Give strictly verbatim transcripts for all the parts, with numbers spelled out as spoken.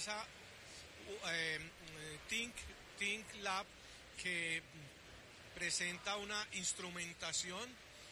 empresa eh, Think, Think Lab, que presenta una instrumentación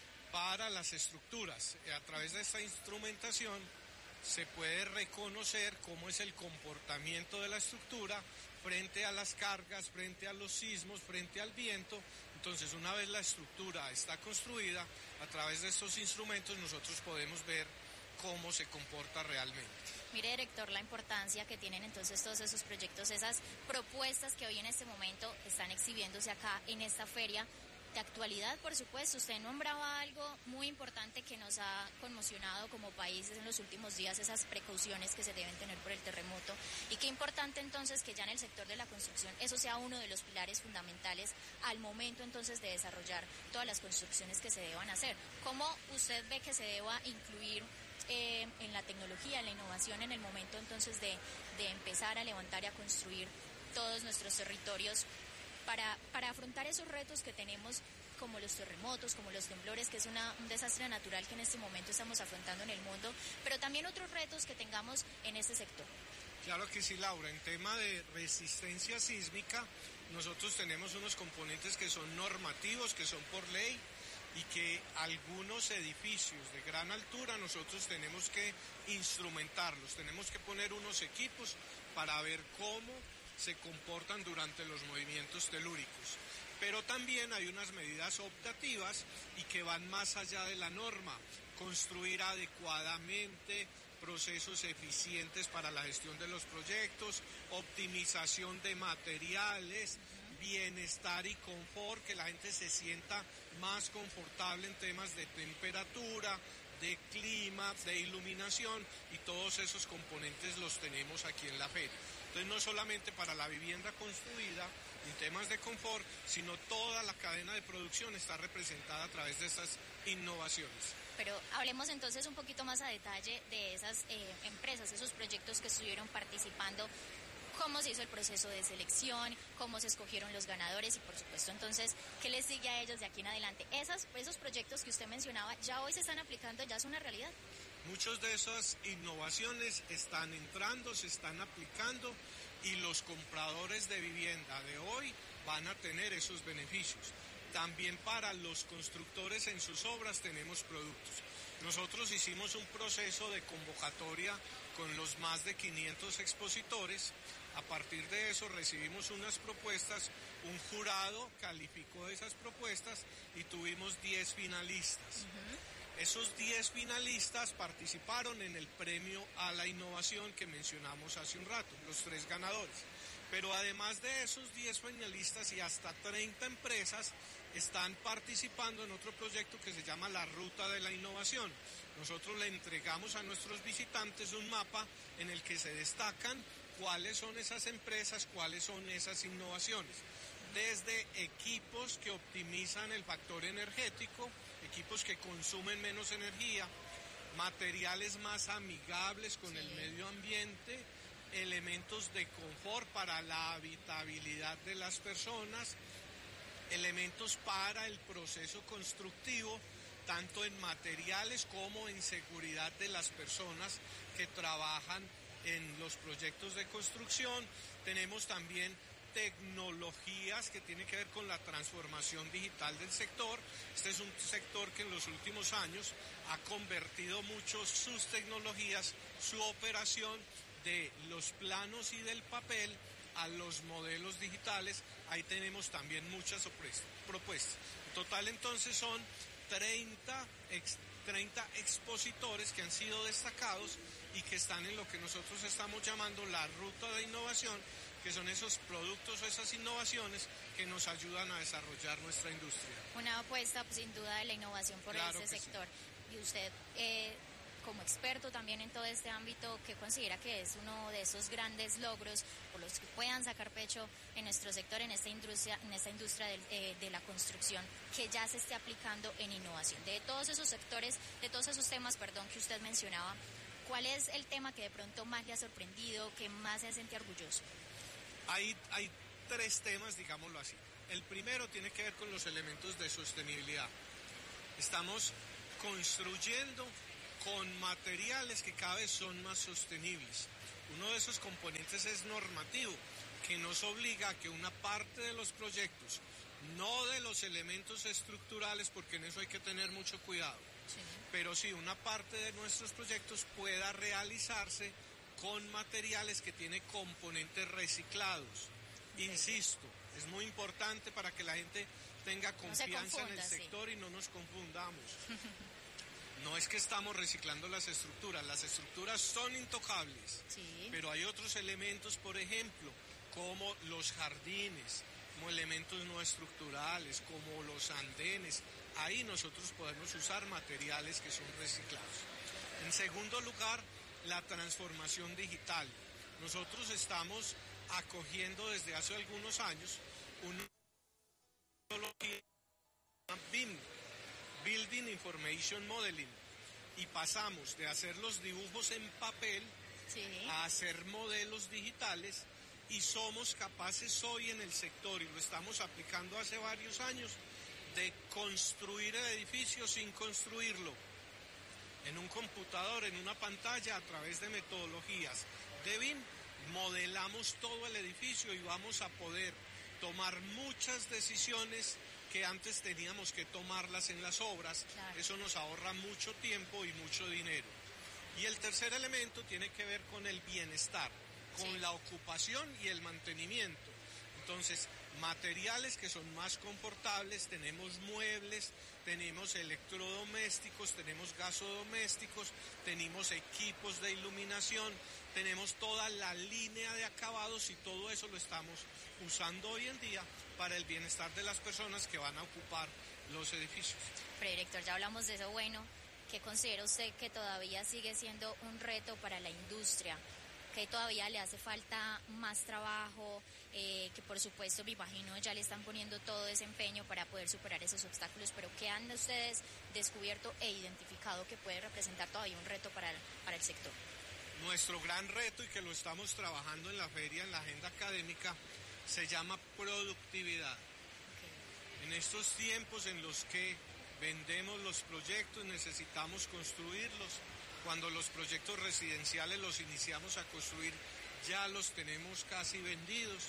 para las estructuras. A través de esta instrumentación se puede reconocer cómo es el comportamiento de la estructura frente a las cargas, frente a los sismos, frente al viento. Entonces, una vez la estructura está construida, a través de estos instrumentos nosotros podemos ver cómo se comporta realmente. Mire, director, la importancia que tienen entonces todos esos proyectos, esas propuestas que hoy en este momento están exhibiéndose acá en esta feria. De actualidad, por supuesto, usted nombraba algo muy importante que nos ha conmocionado como países en los últimos días, esas precauciones que se deben tener por el terremoto, y qué importante entonces que ya en el sector de la construcción eso sea uno de los pilares fundamentales al momento entonces de desarrollar todas las construcciones que se deban hacer. ¿Cómo usted ve que se deba incluir eh, en la tecnología, en la innovación en el momento entonces de, de empezar a levantar y a construir todos nuestros territorios Para, para afrontar esos retos que tenemos, como los terremotos, como los temblores, que es una, un desastre natural que en este momento estamos afrontando en el mundo, pero también otros retos que tengamos en este sector? Claro que sí, Laura. En tema de resistencia sísmica, nosotros tenemos unos componentes que son normativos, que son por ley, y que algunos edificios de gran altura nosotros tenemos que instrumentarlos, tenemos que poner unos equipos para ver cómo se comportan durante los movimientos telúricos. Pero también hay unas medidas optativas y que van más allá de la norma. Construir adecuadamente procesos eficientes para la gestión de los proyectos, optimización de materiales, bienestar y confort, que la gente se sienta más confortable en temas de temperatura, de clima, de iluminación, y todos esos componentes los tenemos aquí en la feria. Entonces, no solamente para la vivienda construida en temas de confort, sino toda la cadena de producción está representada a través de estas innovaciones. Pero hablemos entonces un poquito más a detalle de esas eh, empresas, esos proyectos que estuvieron participando. Cómo se hizo el proceso de selección, cómo se escogieron los ganadores y, por supuesto, entonces, ¿qué les sigue a ellos de aquí en adelante? Esas, esos proyectos que usted mencionaba ya hoy se están aplicando, ya es una realidad. Muchas de esas innovaciones están entrando, se están aplicando, y los compradores de vivienda de hoy van a tener esos beneficios. También para los constructores en sus obras tenemos productos. Nosotros hicimos un proceso de convocatoria con los más de quinientos expositores. A partir de eso recibimos unas propuestas, un jurado calificó esas propuestas y tuvimos diez finalistas. Uh-huh. Esos diez finalistas participaron en el premio a la innovación que mencionamos hace un rato, los tres ganadores. Pero además de esos diez finalistas y hasta treinta empresas están participando en otro proyecto que se llama la Ruta de la Innovación. Nosotros le entregamos a nuestros visitantes un mapa en el que se destacan cuáles son esas empresas, cuáles son esas innovaciones. Desde equipos que optimizan el factor energético, equipos que consumen menos energía, materiales más amigables con sí. el medio ambiente, elementos de confort para la habitabilidad de las personas, elementos para el proceso constructivo, tanto en materiales como en seguridad de las personas que trabajan en los proyectos de construcción. Tenemos también tecnologías que tienen que ver con la transformación digital del sector. Este es un sector que en los últimos años ha convertido mucho sus tecnologías, su operación de los planos y del papel a los modelos digitales. Ahí tenemos también muchas propuestas. En total, entonces, son treinta, ex, treinta expositores que han sido destacados y que están en lo que nosotros estamos llamando la ruta de innovación, que son esos productos o esas innovaciones que nos ayudan a desarrollar nuestra industria. Una apuesta, pues, sin duda, de la innovación por claro este sector. Sí. Y usted, eh, como experto también en todo este ámbito, ¿qué considera que es uno de esos grandes logros por los que puedan sacar pecho en nuestro sector, en esta industria, en esta industria de, eh, de la construcción, que ya se esté aplicando en innovación? De todos esos sectores, de todos esos temas, perdón, que usted mencionaba, ¿cuál es el tema que de pronto más le ha sorprendido, que más se siente orgulloso? Hay, hay tres temas, digámoslo así. El primero tiene que ver con los elementos de sostenibilidad. Estamos construyendo con materiales que cada vez son más sostenibles. Uno de esos componentes es normativo, que nos obliga a que una parte de los proyectos, no de los elementos estructurales, porque en eso hay que tener mucho cuidado, sí. pero sí una parte de nuestros proyectos pueda realizarse con materiales que tienen componentes reciclados. Sí. Insisto, es muy importante para que la gente tenga confianza no confunda, en el sector sí. y no nos confundamos. No es que estamos reciclando las estructuras, las estructuras son intocables, sí. pero hay otros elementos, por ejemplo, como los jardines, como elementos no estructurales, como los andenes. Ahí nosotros podemos usar materiales que son reciclados. En segundo lugar, la transformación digital. Nosotros estamos acogiendo desde hace algunos años una metodología B I M, Building Information Modeling, y pasamos de hacer los dibujos en papel sí. a hacer modelos digitales, y somos capaces hoy en el sector, y lo estamos aplicando hace varios años, de construir el edificio sin construirlo, en un computador, en una pantalla, a través de metodologías de B I M, modelamos todo el edificio y vamos a poder tomar muchas decisiones que antes teníamos que tomarlas en las obras. Claro. Eso nos ahorra mucho tiempo y mucho dinero. Y el tercer elemento tiene que ver con el bienestar, con sí. la ocupación y el mantenimiento. Entonces, materiales que son más confortables, tenemos muebles, tenemos electrodomésticos, tenemos gasodomésticos, tenemos equipos de iluminación, tenemos toda la línea de acabados, y todo eso lo estamos usando hoy en día para el bienestar de las personas que van a ocupar los edificios. Pero, director, ya hablamos de eso. Bueno, ¿qué considera usted que todavía sigue siendo un reto para la industria? Que todavía le hace falta más trabajo, eh, que por supuesto me imagino ya le están poniendo todo ese empeño para poder superar esos obstáculos, pero ¿qué han ustedes descubierto e identificado que puede representar todavía un reto para el, para el sector? Nuestro gran reto, y que lo estamos trabajando en la feria, en la agenda académica, se llama productividad. Okay. En estos tiempos en los que vendemos los proyectos, necesitamos construirlos. Cuando los proyectos residenciales los iniciamos a construir, ya los tenemos casi vendidos.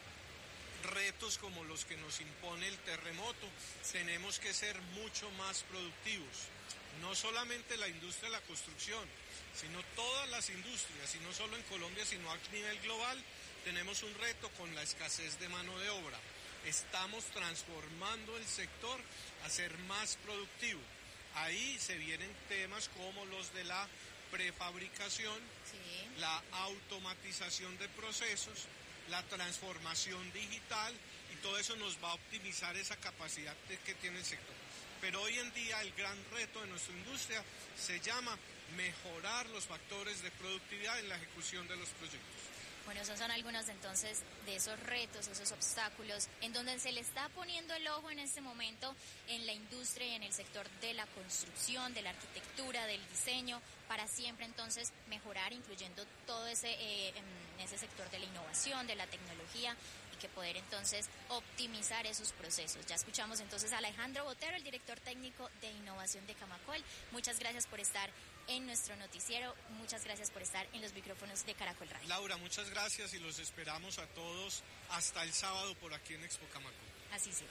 Retos como los que nos impone el terremoto, tenemos que ser mucho más productivos. No solamente la industria de la construcción, sino todas las industrias, y no solo en Colombia, sino a nivel global, tenemos un reto con la escasez de mano de obra. Estamos transformando el sector a ser más productivo. Ahí se vienen temas como los de la prefabricación, sí. la automatización de procesos, la transformación digital, y todo eso nos va a optimizar esa capacidad de, que tiene el sector. Pero hoy en día el gran reto de nuestra industria se llama mejorar los factores de productividad en la ejecución de los proyectos. Bueno, esos son algunos entonces de esos retos, esos obstáculos, en donde se le está poniendo el ojo en este momento en la industria y en el sector de la construcción, de la arquitectura, del diseño, para siempre entonces mejorar, incluyendo todo ese, eh, en ese sector de la innovación, de la tecnología, y que poder entonces optimizar esos procesos. Ya escuchamos entonces a Alejandro Botero, el director técnico de innovación de Camacol. Muchas gracias por estar en nuestro noticiero, muchas gracias por estar en los micrófonos de Caracol Radio. Laura, muchas gracias, y los esperamos a todos hasta el sábado por aquí en Expo Camacol. Así será.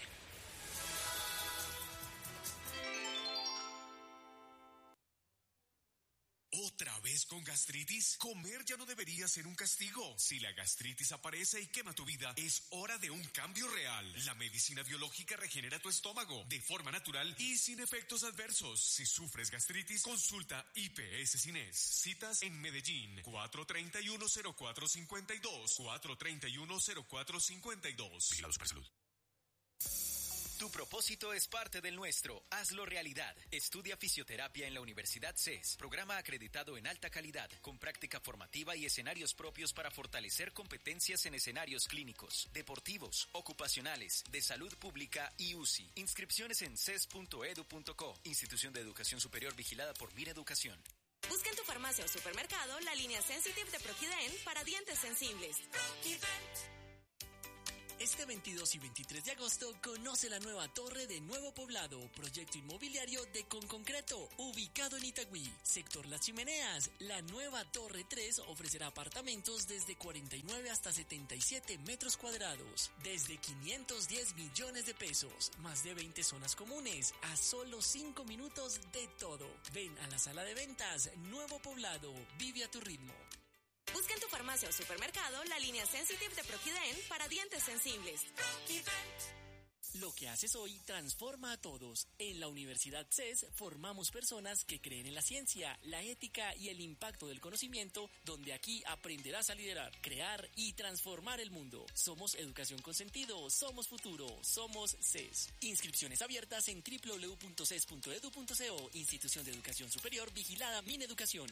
¿Otra vez con gastritis? Comer ya no debería ser un castigo. Si la gastritis aparece y quema tu vida, es hora de un cambio real. La medicina biológica regenera tu estómago de forma natural y sin efectos adversos. Si sufres gastritis, consulta I P S Cines. Citas en Medellín, cuatro treinta y uno cero cuatro cincuenta y dos, cuatro treinta y uno cero cuatro cincuenta y dos. Vigilado Supersalud. Tu propósito es parte del nuestro. Hazlo realidad. Estudia fisioterapia en la Universidad C E S. Programa acreditado en alta calidad, con práctica formativa y escenarios propios para fortalecer competencias en escenarios clínicos, deportivos, ocupacionales, de salud pública y U C I. Inscripciones en c e s punto edu punto co. Institución de Educación Superior vigilada por Mira Educación. Busca en tu farmacia o supermercado la línea Sensitive de Proquiden para dientes sensibles. Proquiden. Este veintidós y veintitrés de agosto conoce la nueva torre de Nuevo Poblado, proyecto inmobiliario de Conconcreto, ubicado en Itagüí, sector Las Chimeneas. La nueva Torre tres ofrecerá apartamentos desde cuarenta y nueve hasta setenta y siete metros cuadrados, desde quinientos diez millones de pesos, más de veinte zonas comunes, a solo cinco minutos de todo. Ven a la sala de ventas Nuevo Poblado, vive a tu ritmo. Busca en tu farmacia o supermercado la línea Sensitive de Proquident para dientes sensibles. Lo que haces hoy transforma a todos. En la Universidad C E S formamos personas que creen en la ciencia, la ética y el impacto del conocimiento, donde aquí aprenderás a liderar, crear y transformar el mundo. Somos educación con sentido, somos futuro, somos C E S. Inscripciones abiertas en doble u doble u doble u punto c e s punto e d u punto co, Institución de Educación Superior vigilada Mineducación.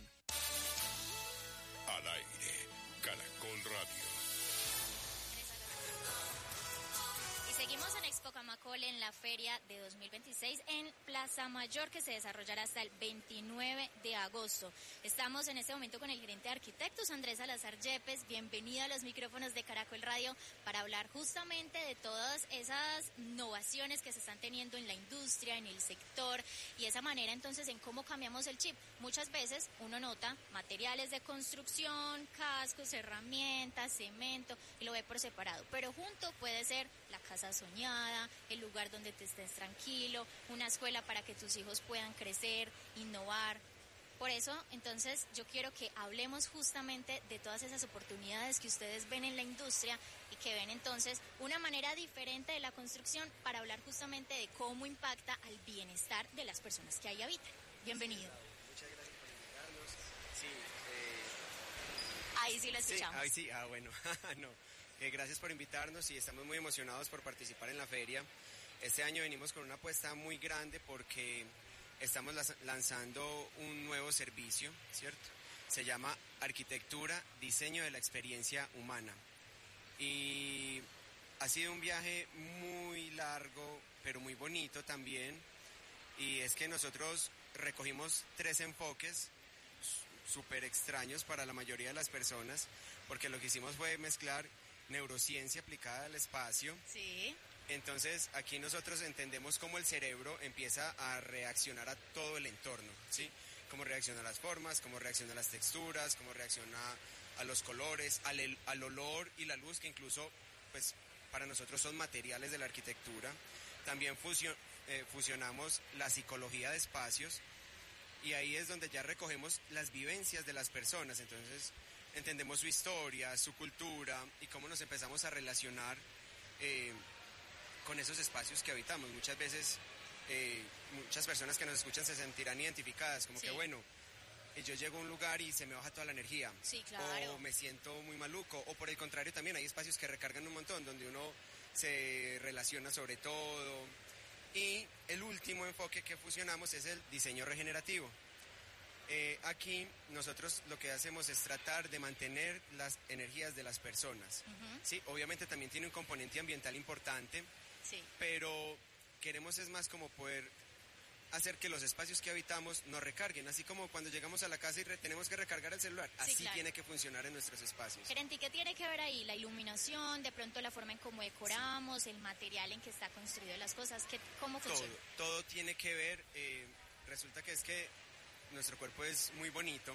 Al aire, Caracol Radio. Seguimos en Expo Camacol en la feria de dos mil veintiséis en Plaza Mayor, que se desarrollará hasta el veintinueve de agosto. Estamos en este momento con el gerente de arquitectos, Andrés Salazar Yepes. Bienvenido a los micrófonos de Caracol Radio para hablar justamente de todas esas innovaciones que se están teniendo en la industria, en el sector, y esa manera entonces en cómo cambiamos el chip. Muchas veces uno nota materiales de construcción, cascos, herramientas, cemento, y lo ve por separado, pero junto puede ser la casa soñada, el lugar donde te estés tranquilo, una escuela para que tus hijos puedan crecer, innovar. Por eso, entonces, yo quiero que hablemos justamente de todas esas oportunidades que ustedes ven en la industria y que ven entonces una manera diferente de la construcción para hablar justamente de cómo impacta al bienestar de las personas que ahí habitan. Bienvenido. Muchas gracias por invitarnos. Sí, eh... ahí sí lo escuchamos. Sí, ahí sí, ah, bueno, no. Eh, gracias por invitarnos y estamos muy emocionados por participar en la feria. Este año venimos con una apuesta muy grande porque estamos lanzando un nuevo servicio, ¿cierto? Se llama Arquitectura, Diseño de la Experiencia Humana. Y ha sido un viaje muy largo, pero muy bonito también. Y es que nosotros recogimos tres enfoques súper extraños para la mayoría de las personas, porque lo que hicimos fue mezclar neurociencia aplicada al espacio. Sí. Entonces, aquí nosotros entendemos cómo el cerebro empieza a reaccionar a todo el entorno, ¿sí? Cómo reacciona a las formas, cómo reacciona a las texturas, cómo reacciona a los colores, al, al olor y la luz, que incluso, pues, para nosotros son materiales de la arquitectura. También fusion, eh, fusionamos la psicología de espacios y ahí es donde ya recogemos las vivencias de las personas. Entonces, entendemos su historia, su cultura y cómo nos empezamos a relacionar eh, con esos espacios que habitamos. Muchas veces, eh, muchas personas que nos escuchan se sentirán identificadas, como sí. que bueno, yo llego a un lugar y se me baja toda la energía. Sí, claro. O me siento muy maluco, o por el contrario también hay espacios que recargan un montón, donde uno se relaciona sobre todo. Y el último enfoque que fusionamos es el diseño regenerativo. Eh, aquí nosotros lo que hacemos es tratar de mantener las energías de las personas. Uh-huh. Sí, obviamente también tiene un componente ambiental importante, sí. pero queremos es más como poder hacer que los espacios que habitamos nos recarguen, así como cuando llegamos a la casa y re- tenemos que recargar el celular, sí, así claro. tiene que funcionar en nuestros espacios. Gerente, ¿qué tiene que ver ahí? La iluminación, de pronto la forma en cómo decoramos, sí. el material en que está construido las cosas, ¿qué, ¿cómo funciona? Todo, todo tiene que ver, eh, resulta que es que nuestro cuerpo es muy bonito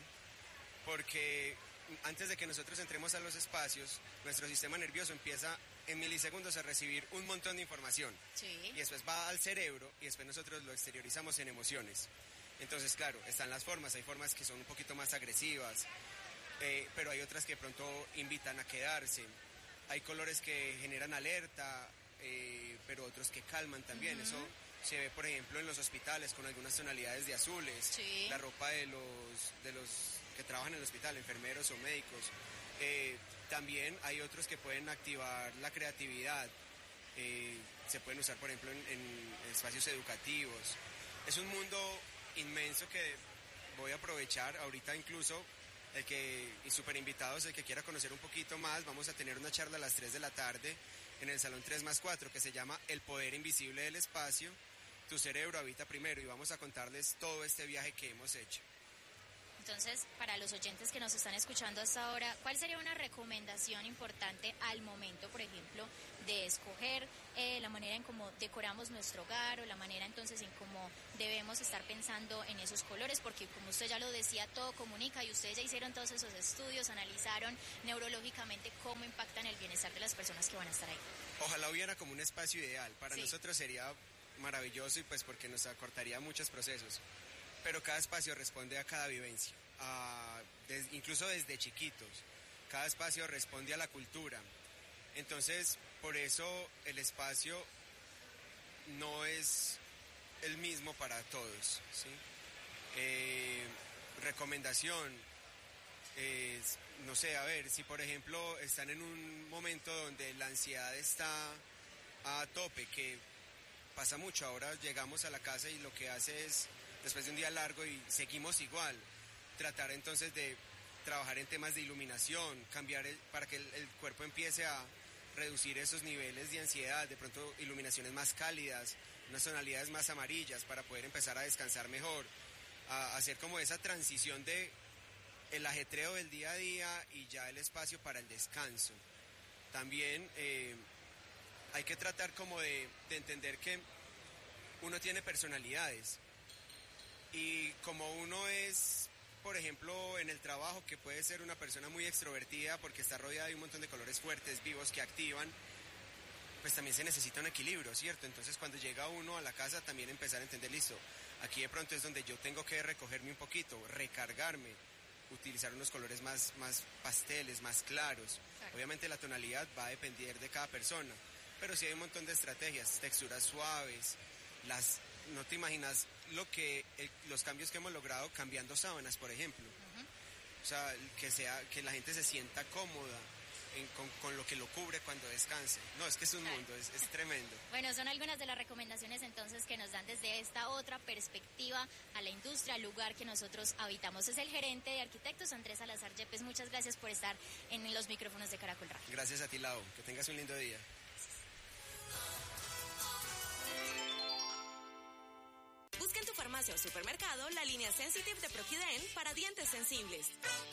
porque antes de que nosotros entremos a los espacios, nuestro sistema nervioso empieza en milisegundos a recibir un montón de información. Sí. Y después va al cerebro y después nosotros lo exteriorizamos en emociones. Entonces, claro, están las formas, hay formas que son un poquito más agresivas, eh, pero hay otras que de pronto invitan a quedarse. Hay colores que generan alerta, eh, pero otros que calman también. Uh-huh. Eso se ve, por ejemplo, en los hospitales con algunas tonalidades de azules, sí. la ropa de los, de los que trabajan en el hospital, enfermeros o médicos. Eh, también hay otros que pueden activar la creatividad, eh, se pueden usar, por ejemplo, en, en espacios educativos. Es un mundo inmenso que voy a aprovechar ahorita, incluso el que, y súper invitados, el que quiera conocer un poquito más, vamos a tener una charla a las tres de la tarde en el Salón tres más cuatro que se llama El Poder Invisible del Espacio, tu cerebro habita primero, y vamos a contarles todo este viaje que hemos hecho. Entonces, para los oyentes que nos están escuchando hasta ahora, ¿cuál sería una recomendación importante al momento, por ejemplo, de escoger eh, la manera en cómo decoramos nuestro hogar o la manera entonces en cómo debemos estar pensando en esos colores? Porque como usted ya lo decía, todo comunica y ustedes ya hicieron todos esos estudios, analizaron neurológicamente cómo impactan el bienestar de las personas que van a estar ahí. Ojalá hubiera como un espacio ideal. Para sí. nosotros sería maravilloso y pues porque nos acortaría muchos procesos. Pero cada espacio responde a cada vivencia, a, des, incluso desde chiquitos. Cada espacio responde a la cultura. Entonces, por eso el espacio no es el mismo para todos, ¿sí? Eh, recomendación, eh, no sé, a ver, si por ejemplo están en un momento donde la ansiedad está a tope, que pasa mucho, ahora llegamos a la casa y lo que hace es, después de un día largo y seguimos igual, tratar entonces de trabajar en temas de iluminación, cambiar el, para que el, el cuerpo empiece a reducir esos niveles de ansiedad, de pronto iluminaciones más cálidas, unas tonalidades más amarillas para poder empezar a descansar mejor, a hacer como esa transición de el ajetreo del día a día y ya el espacio para el descanso. También eh, hay que tratar como de, de entender que uno tiene personalidades y como uno es, por ejemplo, en el trabajo, que puede ser una persona muy extrovertida porque está rodeada de un montón de colores fuertes, vivos, que activan, pues también se necesita un equilibrio, ¿cierto? Entonces cuando llega uno a la casa también empezar a entender, listo, aquí de pronto es donde yo tengo que recogerme un poquito, recargarme, utilizar unos colores más, más pasteles, más claros. Claro. Obviamente la tonalidad va a depender de cada persona, pero sí hay un montón de estrategias, texturas suaves, las... No te imaginas lo que el, los cambios que hemos logrado cambiando sábanas, por ejemplo. Uh-huh. O sea, que sea que la gente se sienta cómoda en, con, con lo que lo cubre cuando descanse. No, es que es un claro. mundo, es, es tremendo. Bueno, son algunas de las recomendaciones entonces que nos dan desde esta otra perspectiva a la industria, al lugar que nosotros habitamos. Es el gerente de arquitectos, Andrés Salazar Yepes. Muchas gracias por estar en los micrófonos de Caracol Radio. Gracias a ti, Lau. Que tengas un lindo día. Busca en tu farmacia o supermercado la línea Sensitive de Proquident para dientes sensibles.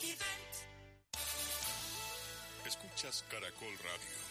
Escuchas Caracol Radio.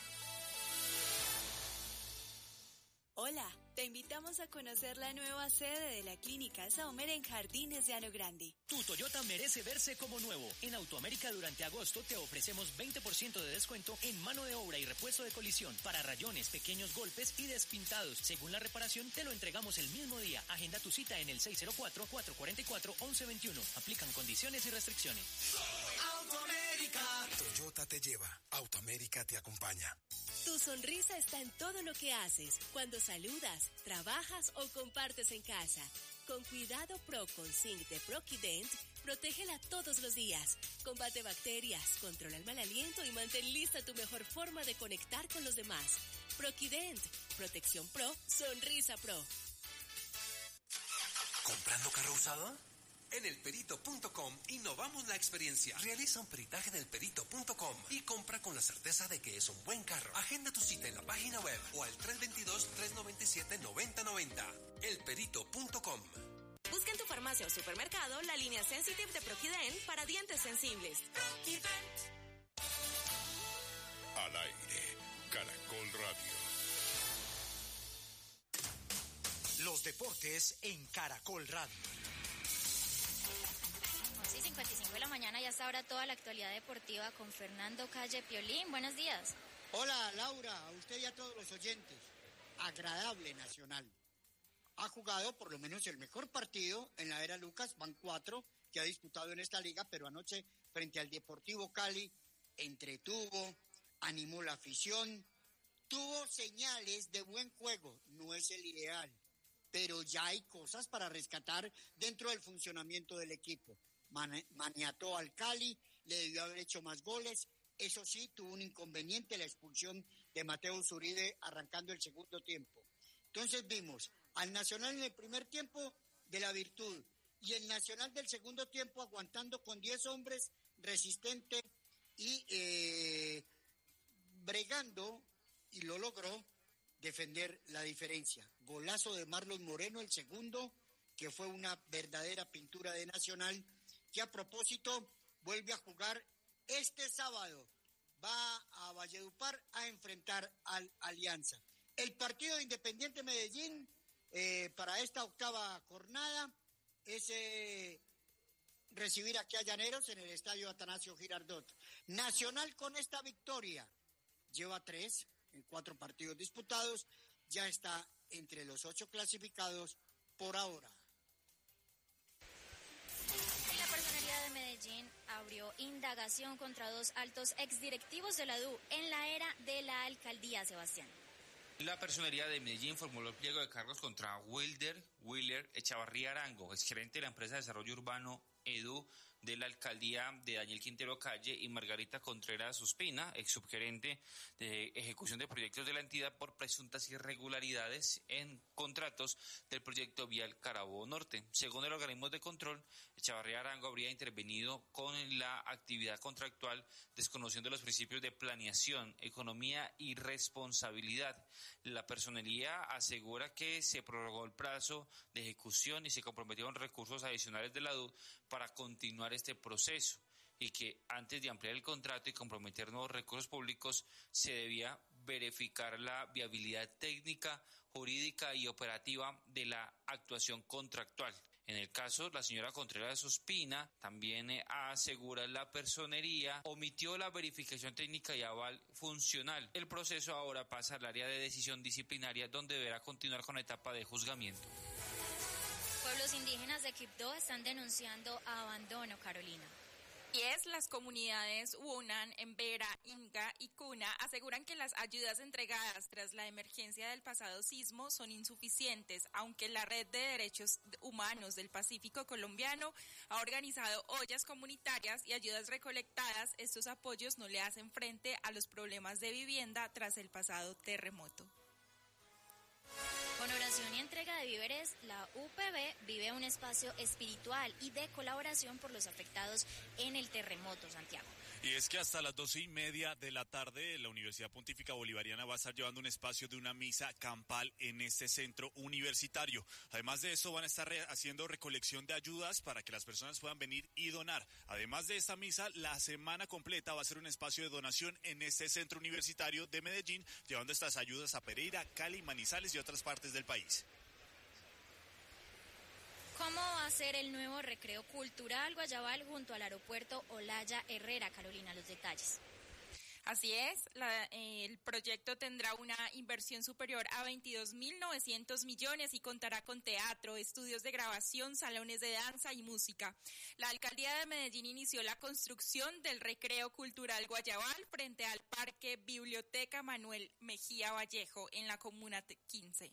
Hola, te invitamos a conocer la nueva sede de la Clínica Saumer en Jardines de Llano Grande. Tu Toyota merece verse como nuevo. En Autoamérica durante agosto te ofrecemos veinte por ciento de descuento en mano de obra y repuesto de colisión para rayones, pequeños golpes y despintados. Según la reparación, te lo entregamos el mismo día. Agenda tu cita en el seis cero cuatro, cuatro cuatro cuatro, once veintiuno. Aplican condiciones y restricciones. Autoamérica. Toyota te lleva. Autoamérica te acompaña. Tu sonrisa está en todo lo que haces, cuando saludas, trabajas o compartes en casa. Con Cuidado Pro con Zinc de Proquident, protégela todos los días. Combate bacterias, controla el mal aliento y mantén lista tu mejor forma de conectar con los demás. Proquident, protección pro, sonrisa pro. ¿Comprando carro usado? En elperito punto com innovamos la experiencia. Realiza un peritaje del perito punto com y compra con la certeza de que es un buen carro. Agenda tu cita en la página web o al tres dos dos, tres nueve siete, nueve cero nueve cero. elperito punto com. Busca en tu farmacia o supermercado la línea Sensitive de Proquident para dientes sensibles. Al aire, Caracol Radio. Los deportes en Caracol Radio. cincuenta y cinco de la mañana y hasta ahora toda la actualidad deportiva con Fernando Calle Piolín. Buenos días. Hola Laura, a usted y a todos los oyentes. Agradable Nacional. Ha jugado por lo menos el mejor partido en la era Lucas, van cuatro que ha disputado en esta liga, pero anoche frente al Deportivo Cali entretuvo, animó la afición, tuvo señales de buen juego, no es el ideal, pero ya hay cosas para rescatar dentro del funcionamiento del equipo. Maniató al Cali, le debió haber hecho más goles. Eso sí, tuvo un inconveniente, la expulsión de Mateo Zuribe arrancando el segundo tiempo. Entonces vimos al Nacional en el primer tiempo de la virtud y el Nacional del segundo tiempo aguantando con diez hombres, resistente y eh, bregando, y lo logró, defender la diferencia. Golazo de Marlon Moreno, el segundo, que fue una verdadera pintura de Nacional. que a propósito vuelve a jugar este sábado. Va a Valledupar a enfrentar al Alianza. El partido de Independiente Medellín eh, para esta octava jornada es eh, recibir aquí a Llaneros en el estadio Atanasio Girardot. Nacional con esta victoria lleva tres en cuatro partidos disputados, ya está entre los ocho clasificados por ahora. La Personería de Medellín abrió indagación contra dos altos exdirectivos de la D U en la era de la alcaldía, Sebastián. La Personería de Medellín formuló el pliego de cargos contra Wilder Willer Echavarría Arango, exgerente de la empresa de desarrollo urbano Edu de la alcaldía de Daniel Quintero Calle, y Margarita Contreras Ospina, ex subgerente de ejecución de proyectos de la entidad, por presuntas irregularidades en contratos del proyecto Vial Carabobo Norte. Según el organismo de control, Echavarría Arango habría intervenido con la actividad contractual desconociendo los principios de planeación, economía y responsabilidad. La personería asegura que se prorrogó el plazo de ejecución y se comprometieron recursos adicionales de la D U para continuar este proceso, y que antes de ampliar el contrato y comprometer nuevos recursos públicos se debía verificar la viabilidad técnica, jurídica y operativa de la actuación contractual. En el caso, la señora Contreras Ospina también eh, asegura la personería omitió la verificación técnica y aval funcional. El proceso ahora pasa al área de decisión disciplinaria, donde deberá continuar con la etapa de juzgamiento. Pueblos indígenas de Quibdó están denunciando abandono, Carolina. Y es, las comunidades Huonan, Embera, Inga y Cuna aseguran que las ayudas entregadas tras la emergencia del pasado sismo son insuficientes, aunque la Red de Derechos Humanos del Pacífico colombiano ha organizado ollas comunitarias y ayudas recolectadas. Estos apoyos no le hacen frente a los problemas de vivienda tras el pasado terremoto. Con oración y entrega de víveres, la U P B vive un espacio espiritual y de colaboración por los afectados en el terremoto, Santiago. Y es que hasta las doce y media de la tarde la Universidad Pontífica Bolivariana va a estar llevando un espacio de una misa campal en este centro universitario. Además de eso, van a estar re- haciendo recolección de ayudas para que las personas puedan venir y donar. Además de esta misa, la semana completa va a ser un espacio de donación en este centro universitario de Medellín, llevando estas ayudas a Pereira, Cali, Manizales y otras partes del país. ¿Cómo va a ser el nuevo recreo cultural Guayabal junto al aeropuerto Olaya Herrera? Carolina, los detalles. Así es, la, eh, el proyecto tendrá una inversión superior a veintidós mil novecientos millones y contará con teatro, estudios de grabación, salones de danza y música. La alcaldía de Medellín inició la construcción del recreo cultural Guayabal frente al Parque Biblioteca Manuel Mejía Vallejo en la Comuna quince.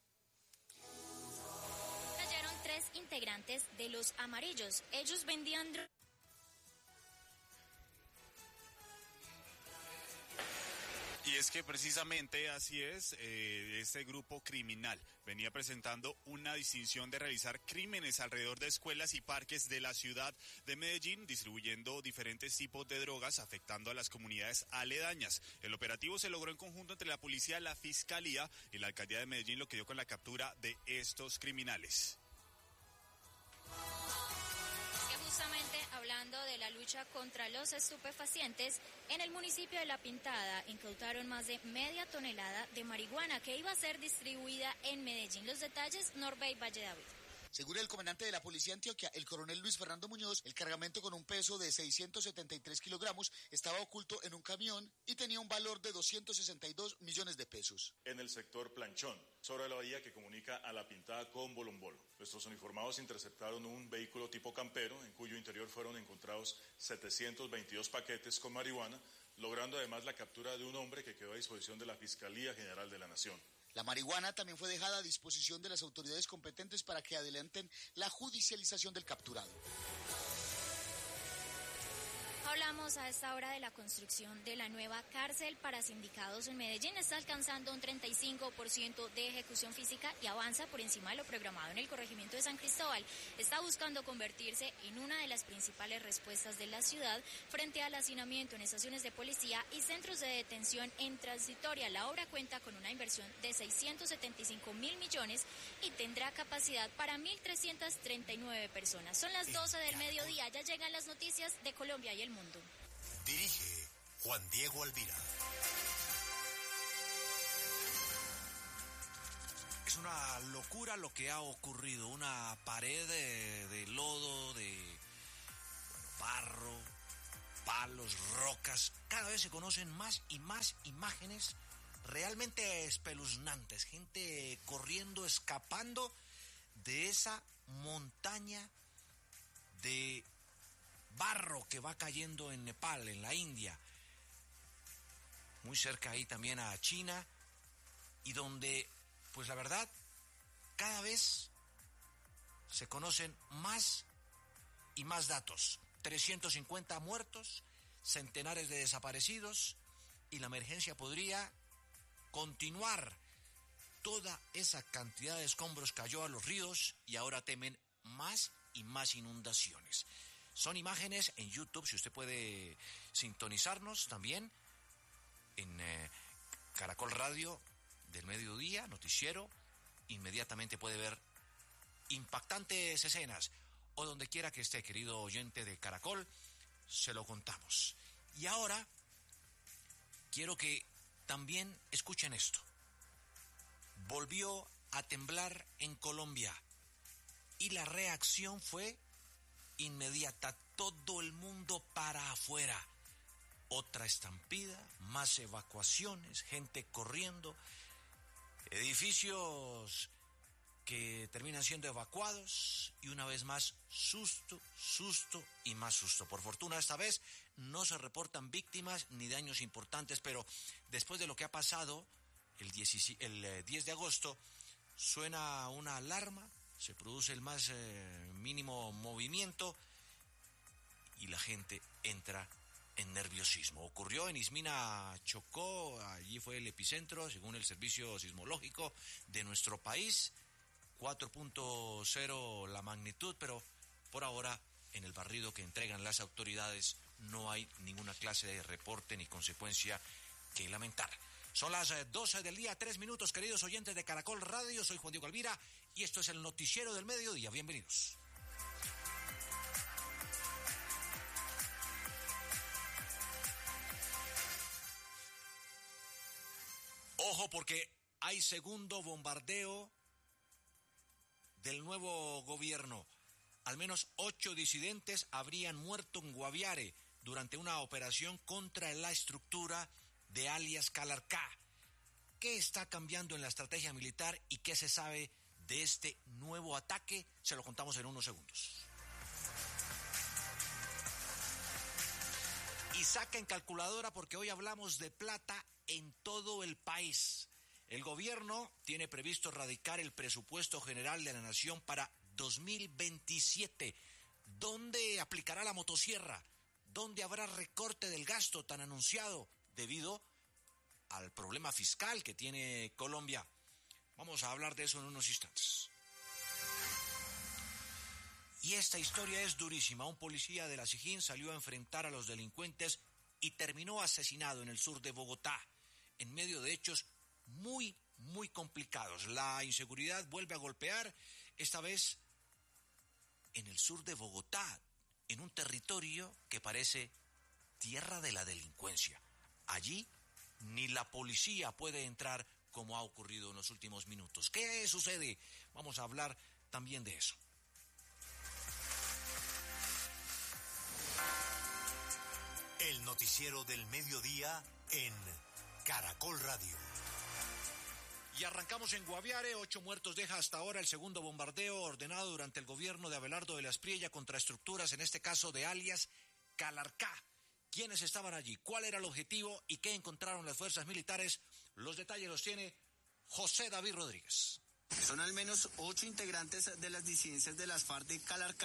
Tres integrantes de Los Amarillos. Ellos vendían drogas. Y es que precisamente así es, eh, este grupo criminal venía presentando una distinción de realizar crímenes alrededor de escuelas y parques de la ciudad de Medellín, distribuyendo diferentes tipos de drogas, afectando a las comunidades aledañas. El operativo se logró en conjunto entre la policía, la fiscalía y la alcaldía de Medellín, lo que dio con la captura de estos criminales. Justamente hablando de la lucha contra los estupefacientes, en el municipio de La Pintada incautaron más de media tonelada de marihuana que iba a ser distribuida en Medellín. Los detalles, Norbey Valle David. Según el comandante de la Policía Antioquia, el coronel Luis Fernando Muñoz, el cargamento con un peso de seiscientos setenta y tres kilogramos estaba oculto en un camión y tenía un valor de doscientos sesenta y dos millones de pesos. En el sector Planchón, sobre la bahía que comunica a La Pintada con Bolombolo, nuestros uniformados interceptaron un vehículo tipo campero, en cuyo interior fueron encontrados setecientos veintidós paquetes con marihuana, logrando además la captura de un hombre que quedó a disposición de la Fiscalía General de la Nación. La marihuana también fue dejada a disposición de las autoridades competentes para que adelanten la judicialización del capturado. Hablamos a esta hora de la construcción de la nueva cárcel para sindicados en Medellín. Está alcanzando un treinta y cinco por ciento de ejecución física y avanza por encima de lo programado en el corregimiento de San Cristóbal. Está buscando convertirse en una de las principales respuestas de la ciudad frente al hacinamiento en estaciones de policía y centros de detención en transitoria. La obra cuenta con una inversión de seiscientos setenta y cinco mil millones y tendrá capacidad para mil trescientas treinta y nueve personas. Son las doce del mediodía. Ya llegan las noticias de Colombia y el mundo. Dirige Juan Diego Alvira. Es una locura lo que ha ocurrido. Una pared de, de lodo, de bueno, barro, palos, rocas. Cada vez se conocen más y más imágenes realmente espeluznantes. Gente corriendo, escapando de esa montaña de barro que va cayendo en Nepal, en la India, muy cerca ahí también a China, y donde, pues la verdad, cada vez se conocen más y más datos. trescientos cincuenta muertos, centenares de desaparecidos, y la emergencia podría continuar. Toda esa cantidad de escombros cayó a los ríos y ahora temen más y más inundaciones. Son imágenes en YouTube, si usted puede sintonizarnos también en eh, Caracol Radio del mediodía, noticiero, inmediatamente puede ver impactantes escenas, o donde quiera que esté, querido oyente de Caracol, se lo contamos. Y ahora quiero que también escuchen esto. Volvió a temblar en Colombia y la reacción fue inmediata. Todo el mundo para afuera. Otra estampida, más evacuaciones, gente corriendo, edificios que terminan siendo evacuados y una vez más susto, susto y más susto. Por fortuna esta vez no se reportan víctimas ni daños importantes, pero después de lo que ha pasado el diez de agosto suena una alarma, se produce el más eh, mínimo movimiento y la gente entra en nerviosismo. Ocurrió en Ismina, Chocó, allí fue el epicentro, según el servicio sismológico de nuestro país, cuatro punto cero la magnitud, pero por ahora en el barrido que entregan las autoridades no hay ninguna clase de reporte ni consecuencia que lamentar. Son las doce del día, tres minutos, queridos oyentes de Caracol Radio. Soy Juan Diego Alvira y esto es el noticiero del mediodía. Bienvenidos. Ojo, porque hay segundo bombardeo del nuevo gobierno. Al menos ocho disidentes habrían muerto en Guaviare durante una operación contra la estructura de alias Calarcá. ¿Qué está cambiando en la estrategia militar y qué se sabe de este nuevo ataque? Se lo contamos en unos segundos. Y saquen calculadora porque hoy hablamos de plata en todo el país. El gobierno tiene previsto erradicar el presupuesto general de la nación para dos mil veintisiete. ¿Dónde aplicará la motosierra? ¿Dónde habrá recorte del gasto tan anunciado debido al problema fiscal que tiene Colombia? Vamos a hablar de eso en unos instantes. Y esta historia es durísima. Un policía de la Sijín salió a enfrentar a los delincuentes y terminó asesinado en el sur de Bogotá, en medio de hechos muy, muy complicados. La inseguridad vuelve a golpear, esta vez en el sur de Bogotá, en un territorio que parece tierra de la delincuencia. Allí ni la policía puede entrar como ha ocurrido en los últimos minutos. ¿Qué sucede? Vamos a hablar también de eso. El noticiero del mediodía en Caracol Radio. Y arrancamos en Guaviare. Ocho muertos deja hasta ahora el segundo bombardeo ordenado durante el gobierno de Abelardo de la Espriella contra estructuras, en este caso de alias Calarcá. ¿Quiénes estaban allí? ¿Cuál era el objetivo? ¿Y qué encontraron las fuerzas militares? Los detalles los tiene José David Rodríguez. Son al menos ocho integrantes de las disidencias de las FARC de Calarcá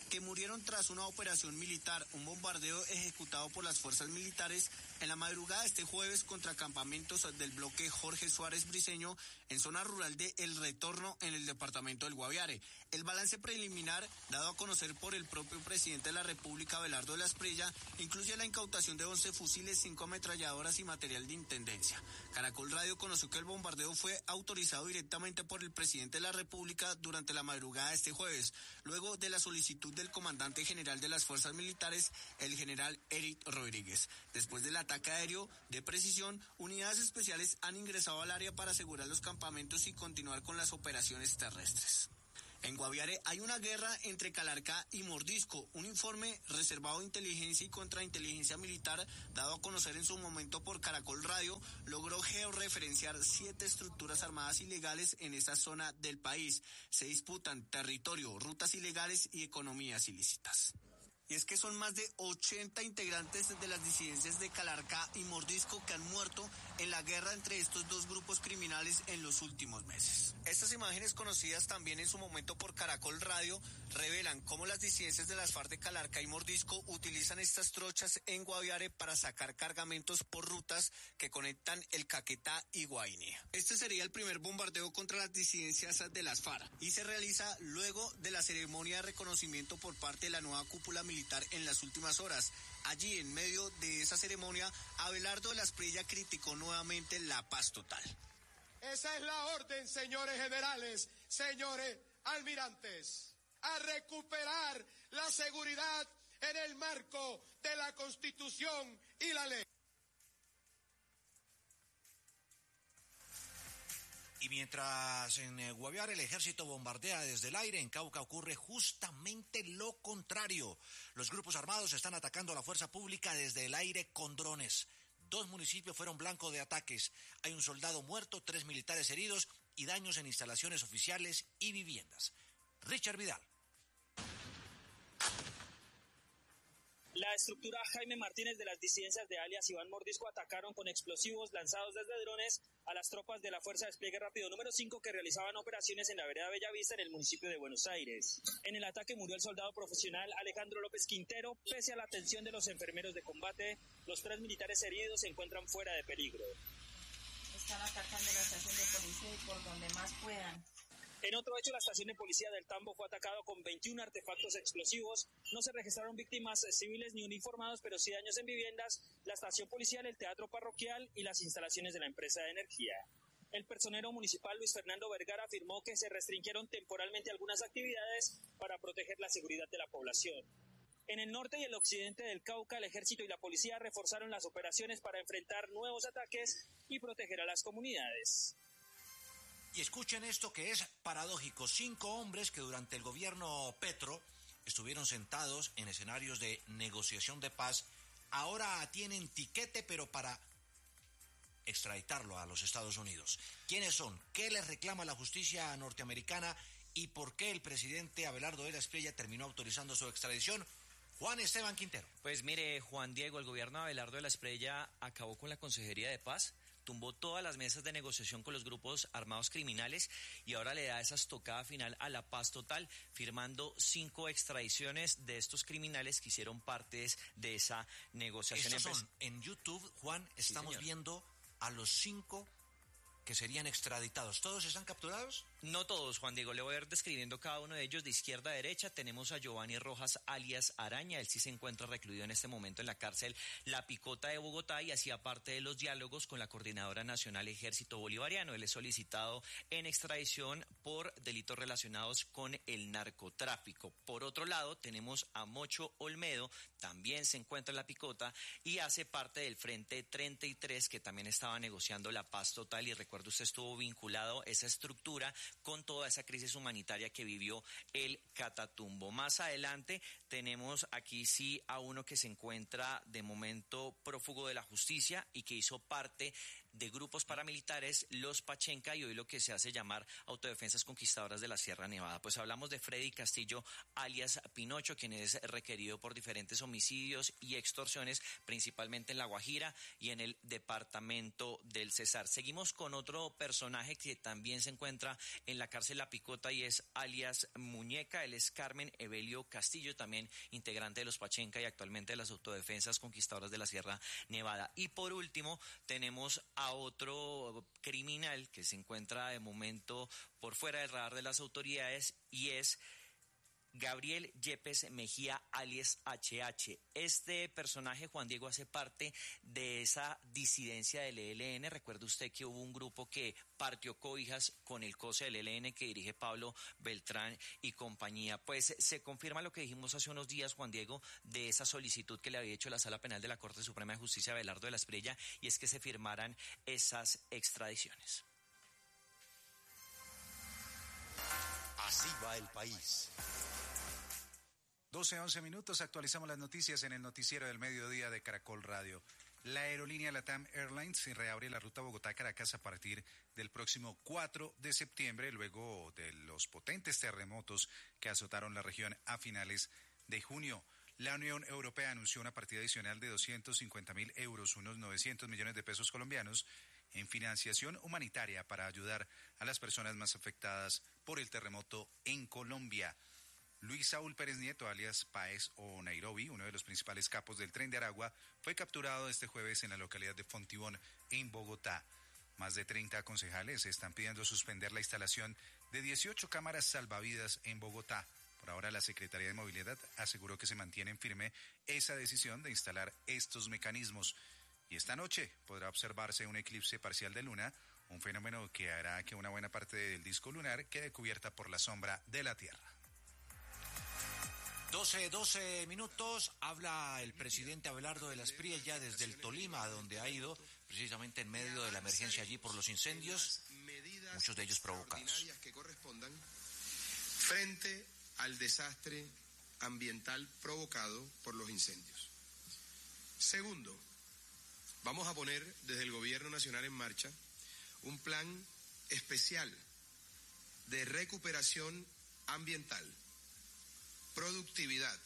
que murieron tras una operación militar, un bombardeo ejecutado por las fuerzas militares en la madrugada de este jueves contra campamentos del bloque Jorge Suárez Briceño en zona rural de El Retorno en el departamento del Guaviare. El balance preliminar dado a conocer por el propio presidente de la República, Abelardo de la Espriella, incluye la incautación de once fusiles, cinco ametralladoras y material de intendencia. Caracol Radio conoció que el bombardeo fue autorizado directamente por el presidente de la República durante la madrugada de este jueves, luego de la solicitud del comandante general de las fuerzas militares, el general Eric Rodríguez. Después del ataque aéreo de precisión, unidades especiales han ingresado al área para asegurar los campamentos y continuar con las operaciones terrestres. En Guaviare hay una guerra entre Calarcá y Mordisco. Un informe reservado de inteligencia y contrainteligencia militar, dado a conocer en su momento por Caracol Radio, logró georreferenciar siete estructuras armadas ilegales en esa zona del país. Se disputan territorio, rutas ilegales y economías ilícitas. Y es que son más de ochenta integrantes de las disidencias de Calarcá y Mordisco que han muerto en la guerra entre estos dos grupos criminales en los últimos meses. Estas imágenes, conocidas también en su momento por Caracol Radio, revelan cómo las disidencias de las FARC de Calarcá y Mordisco utilizan estas trochas en Guaviare para sacar cargamentos por rutas que conectan el Caquetá y Guainía. Este sería el primer bombardeo contra las disidencias de las FARC y se realiza luego de la ceremonia de reconocimiento por parte de la nueva cúpula militar en las últimas horas. Allí, en medio de esa ceremonia, Abelardo de la Espriella criticó nuevamente la paz total. Esa es la orden, señores generales, señores almirantes, a recuperar la seguridad en el marco de la Constitución y la ley. Y mientras en Guaviare el ejército bombardea desde el aire, en Cauca ocurre justamente lo contrario. Los grupos armados están atacando a la fuerza pública desde el aire con drones. Dos municipios fueron blanco de ataques. Hay un soldado muerto, tres militares heridos y daños en instalaciones oficiales y viviendas. Richard Vidal. La estructura Jaime Martínez de las disidencias de alias Iván Mordisco atacaron con explosivos lanzados desde drones a las tropas de la Fuerza de Despliegue Rápido número cinco que realizaban operaciones en la vereda Bellavista en el municipio de Buenos Aires. En el ataque murió el soldado profesional Alejandro López Quintero. Pese a la atención de los enfermeros de combate, los tres militares heridos se encuentran fuera de peligro. Están atacando la estación de policía y por donde más puedan. En otro hecho, la estación de policía del Tambo fue atacado con veintiún artefactos explosivos. No se registraron víctimas civiles ni uniformados, pero sí daños en viviendas, la estación policial, el teatro parroquial y las instalaciones de la empresa de energía. El personero municipal Luis Fernando Vergara afirmó que se restringieron temporalmente algunas actividades para proteger la seguridad de la población. En el norte y el occidente del Cauca, el ejército y la policía reforzaron las operaciones para enfrentar nuevos ataques y proteger a las comunidades. Y escuchen esto que es paradójico. Cinco hombres que durante el gobierno Petro estuvieron sentados en escenarios de negociación de paz, ahora tienen tiquete, pero para extraditarlo a los Estados Unidos. ¿Quiénes son? ¿Qué les reclama la justicia norteamericana? ¿Y por qué el presidente Abelardo de la Espriella terminó autorizando su extradición? Juan Esteban Quintero. Pues mire, Juan Diego, el gobierno de Abelardo de la Espriella acabó con la Consejería de Paz, tumbó todas las mesas de negociación con los grupos armados criminales y ahora le da esa estocada final a la paz total, firmando cinco extradiciones de estos criminales que hicieron partes de esa negociación. Estos son, en YouTube, Juan, estamos sí, viendo a los cinco que serían extraditados. ¿Todos están capturados? No todos, Juan Diego. Le voy a ir describiendo cada uno de ellos de izquierda a derecha. Tenemos a Giovanni Rojas, alias Araña. Él sí se encuentra recluido en este momento en la cárcel La Picota de Bogotá y hacía parte de los diálogos con la Coordinadora Nacional Ejército Bolivariano. Él es solicitado en extradición por delitos relacionados con el narcotráfico. Por otro lado, tenemos a Mocho Olmedo, también se encuentra en La Picota y hace parte del Frente treinta y tres, que también estaba negociando la paz total. Y recuerdo, usted estuvo vinculado a esa estructura con toda esa crisis humanitaria que vivió el Catatumbo. Más adelante tenemos aquí sí a uno que se encuentra de momento prófugo de la justicia y que hizo parte de grupos paramilitares, los Pachenca, y hoy lo que se hace llamar Autodefensas Conquistadoras de la Sierra Nevada. Pues hablamos de Freddy Castillo, alias Pinocho, quien es requerido por diferentes homicidios y extorsiones, principalmente en La Guajira y en el departamento del Cesar. Seguimos con otro otro personaje que también se encuentra en la cárcel La Picota y es alias Muñeca. Él es Carmen Evelio Castillo, también integrante de los Pachenca y actualmente de las autodefensas conquistadoras de la Sierra Nevada. Y por último tenemos a otro criminal que se encuentra de momento por fuera del radar de las autoridades y es Gabriel Yepes Mejía, alias H H. Este personaje, Juan Diego, hace parte de esa disidencia del E L N. Recuerde usted que hubo un grupo que partió cobijas con el C O S E del E L N que dirige Pablo Beltrán y compañía. Pues se confirma lo que dijimos hace unos días, Juan Diego, de esa solicitud que le había hecho la Sala Penal de la Corte Suprema de Justicia a Abelardo de la Espriella, y es que se firmaran esas extradiciones. Así va el país. doce, once minutos, actualizamos las noticias en el noticiero del mediodía de Caracol Radio. La aerolínea LATAM Airlines reabre la ruta Bogotá-Caracas a partir del próximo cuatro de septiembre, luego de los potentes terremotos que azotaron la región a finales de junio. La Unión Europea anunció una partida adicional de doscientos cincuenta mil euros, unos novecientos millones de pesos colombianos, en financiación humanitaria para ayudar a las personas más afectadas por el terremoto en Colombia. Luis Saúl Pérez Nieto, alias Páez o Nairobi, uno de los principales capos del Tren de Aragua, fue capturado este jueves en la localidad de Fontibón, en Bogotá. Más de treinta concejales están pidiendo suspender la instalación de dieciocho cámaras salvavidas en Bogotá. Por ahora, la Secretaría de Movilidad aseguró que se mantiene en firme esa decisión de instalar estos mecanismos. Y esta noche podrá observarse un eclipse parcial de luna, un fenómeno que hará que una buena parte del disco lunar quede cubierta por la sombra de la Tierra. doce, doce minutos, habla el presidente Abelardo de la Espriella desde el Tolima, donde ha ido precisamente en medio de la emergencia allí por los incendios, muchos de ellos provocados. Que correspondan frente al desastre ambiental provocado por los incendios. Segundo, vamos a poner desde el Gobierno Nacional en marcha un plan especial de recuperación ambiental, productividad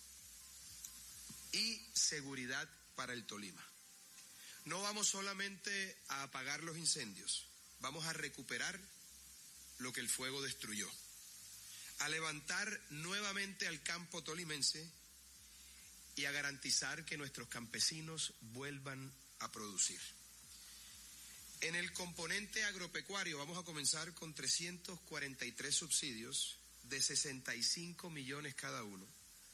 y seguridad para el Tolima. No vamos solamente a apagar los incendios, vamos a recuperar lo que el fuego destruyó, a levantar nuevamente al campo tolimense y a garantizar que nuestros campesinos vuelvan a producir. En el componente agropecuario vamos a comenzar con trescientos cuarenta y tres subsidios de sesenta y cinco millones cada uno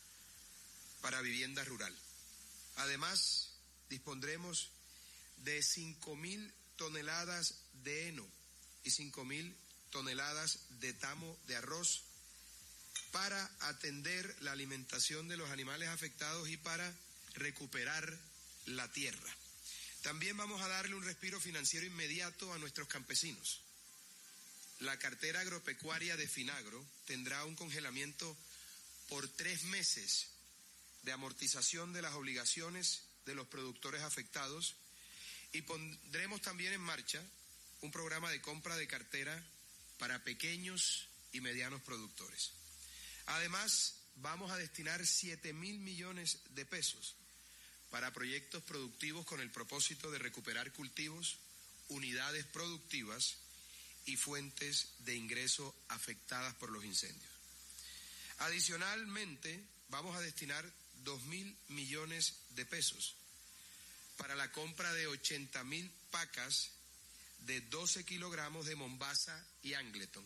para vivienda rural. Además, dispondremos de cinco mil toneladas de heno y cinco mil toneladas de tamo de arroz para atender la alimentación de los animales afectados y para recuperar la tierra. También vamos a darle un respiro financiero inmediato a nuestros campesinos. La cartera agropecuaria de Finagro tendrá un congelamiento por tres meses de amortización de las obligaciones de los productores afectados y pondremos también en marcha un programa de compra de cartera para pequeños y medianos productores. Además, vamos a destinar siete mil millones de pesos para proyectos productivos con el propósito de recuperar cultivos, unidades productivas y fuentes de ingreso afectadas por los incendios. Adicionalmente, vamos a destinar dos mil millones de pesos para la compra de ochenta mil pacas de doce kilogramos de Mombasa y Angleton.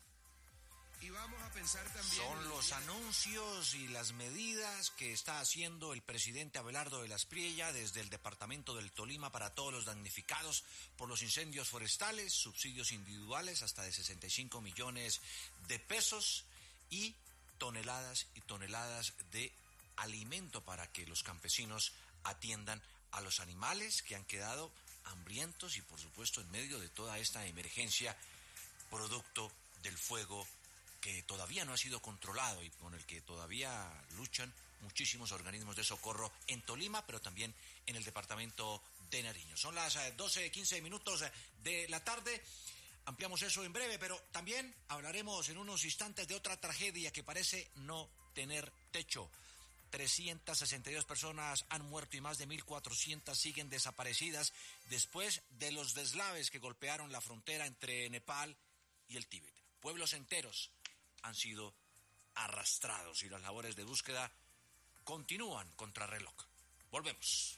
Y vamos a pensar también... Son los anuncios y las medidas que está haciendo el presidente Abelardo de la Espriella desde el departamento del Tolima para todos los damnificados por los incendios forestales, subsidios individuales hasta de sesenta y cinco millones de pesos y toneladas y toneladas de alimento para que los campesinos atiendan a los animales que han quedado hambrientos y por supuesto en medio de toda esta emergencia producto del fuego que todavía no ha sido controlado y con el que todavía luchan muchísimos organismos de socorro en Tolima, pero también en el departamento de Nariño. Son las doce, quince minutos de la tarde. Ampliamos eso en breve, pero también hablaremos en unos instantes de otra tragedia que parece no tener techo. trescientas sesenta y dos personas han muerto y más de mil cuatrocientas siguen desaparecidas después de los deslaves que golpearon la frontera entre Nepal y el Tíbet. Pueblos enteros han sido arrastrados y las labores de búsqueda continúan contrarreloj. Volvemos.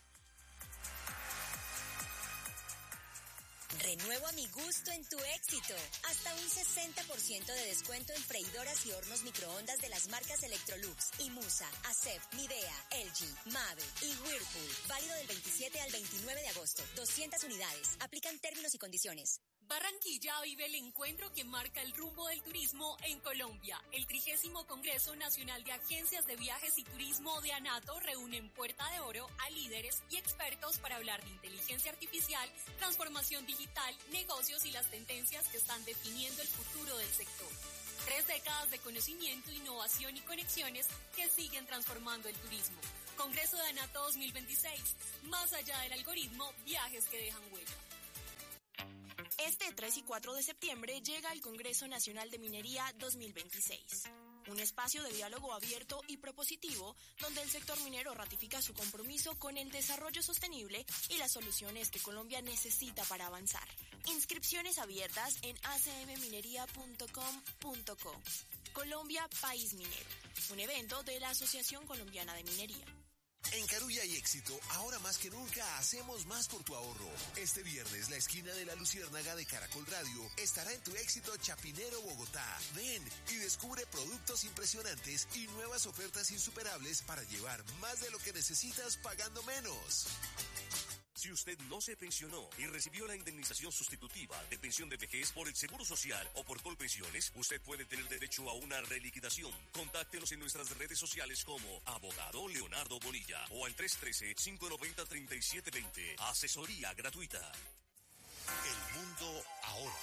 Renuevo a mi gusto en tu éxito. Hasta un sesenta por ciento de descuento en freidoras y hornos microondas de las marcas Electrolux, Imusa, Acep, Nivea, L G, Mave y Whirlpool. Válido del veintisiete al veintinueve de agosto. doscientas unidades. Aplican términos y condiciones. Barranquilla vive el encuentro que marca el rumbo del turismo en Colombia. El trigésimo Congreso Nacional de Agencias de Viajes y Turismo de ANATO reúne en Puerta de Oro a líderes y expertos para hablar de inteligencia artificial, transformación digital, negocios y las tendencias que están definiendo el futuro del sector. Tres décadas de conocimiento, innovación y conexiones que siguen transformando el turismo. Congreso de ANATO dos mil veintiséis. Más allá del algoritmo, viajes que dejan huella. Este tres y cuatro de septiembre llega el Congreso Nacional de Minería dos mil veintiséis, un espacio de diálogo abierto y propositivo donde el sector minero ratifica su compromiso con el desarrollo sostenible y las soluciones que Colombia necesita para avanzar. Inscripciones abiertas en a c m minería punto com punto co. Colombia País Minero, un evento de la Asociación Colombiana de Minería. En Carulla y Éxito, ahora más que nunca, hacemos más por tu ahorro. Este viernes, la esquina de la Luciérnaga de Caracol Radio estará en tu Éxito Chapinero, Bogotá. Ven y descubre productos impresionantes y nuevas ofertas insuperables para llevar más de lo que necesitas pagando menos. Si usted no se pensionó y recibió la indemnización sustitutiva de pensión de vejez por el Seguro Social o por Colpensiones, usted puede tener derecho a una reliquidación. Contáctenos en nuestras redes sociales como Abogado Leonardo Bonilla o al tres uno tres, cinco nueve cero, tres siete dos cero. Asesoría gratuita. El mundo ahora.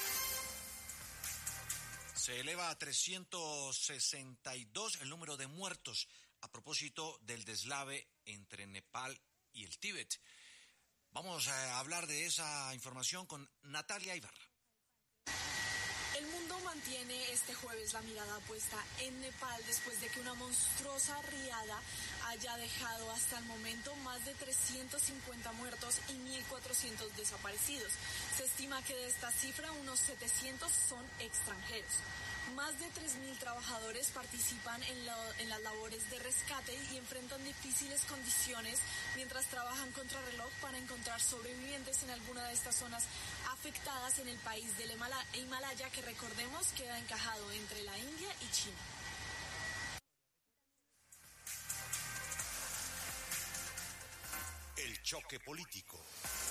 Se eleva a trescientos sesenta y dos el número de muertos a propósito del deslave entre Nepal y el Tíbet. Vamos a hablar de esa información con Natalia Ibarra. El mundo mantiene este jueves la mirada puesta en Nepal después de que una monstruosa riada haya dejado hasta el momento más de trescientos cincuenta muertos y mil cuatrocientos desaparecidos. Se estima que de esta cifra unos setecientos son extranjeros. Más de tres mil trabajadores participan en, lo, en las labores de rescate y enfrentan difíciles condiciones mientras trabajan contrarreloj para encontrar sobrevivientes en alguna de estas zonas afectadas en el país del Himalaya, que recordemos queda encajado entre la India y China. El choque político.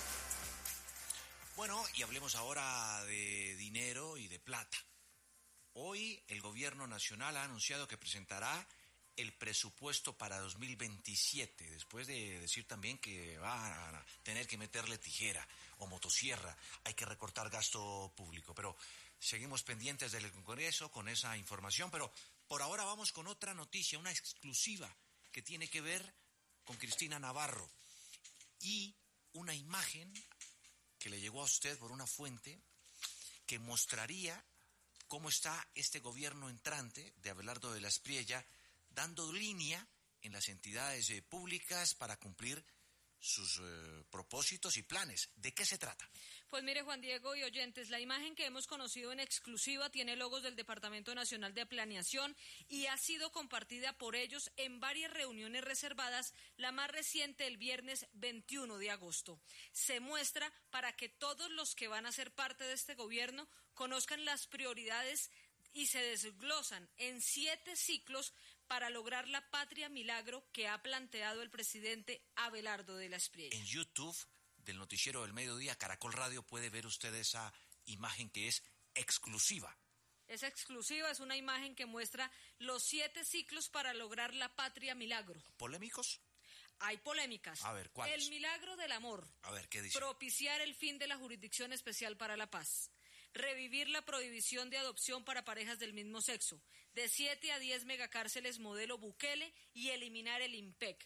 Bueno, y hablemos ahora de dinero y de plata. Hoy el gobierno nacional ha anunciado que presentará el presupuesto para dos mil veintisiete, después de decir también que va a tener que meterle tijera o motosierra, hay que recortar gasto público. Pero seguimos pendientes del Congreso con esa información, pero por ahora vamos con otra noticia, una exclusiva que tiene que ver con Cristina Navarro y una imagen que le llegó a usted por una fuente que mostraría cómo está este gobierno entrante de Abelardo de la Espriella dando línea en las entidades eh, públicas para cumplir sus eh, propósitos y planes. ¿De qué se trata? Pues mire, Juan Diego y oyentes, la imagen que hemos conocido en exclusiva tiene logos del Departamento Nacional de Planeación y ha sido compartida por ellos en varias reuniones reservadas, la más reciente el viernes veintiuno de agosto. Se muestra para que todos los que van a ser parte de este gobierno conozcan las prioridades y se desglosan en siete ciclos para lograr la patria milagro que ha planteado el presidente Abelardo de la Espriella. En YouTube del noticiero del mediodía, Caracol Radio, puede ver usted esa imagen que es exclusiva. Es exclusiva, es una imagen que muestra los siete ciclos para lograr la patria milagro. ¿Polémicos? Hay polémicas. A ver, ¿cuáles? El milagro del amor. A ver, ¿qué dice? Propiciar el fin de la Jurisdicción Especial para la Paz. Revivir la prohibición de adopción para parejas del mismo sexo. De siete a diez megacárceles modelo Bukele y eliminar el I M P E C.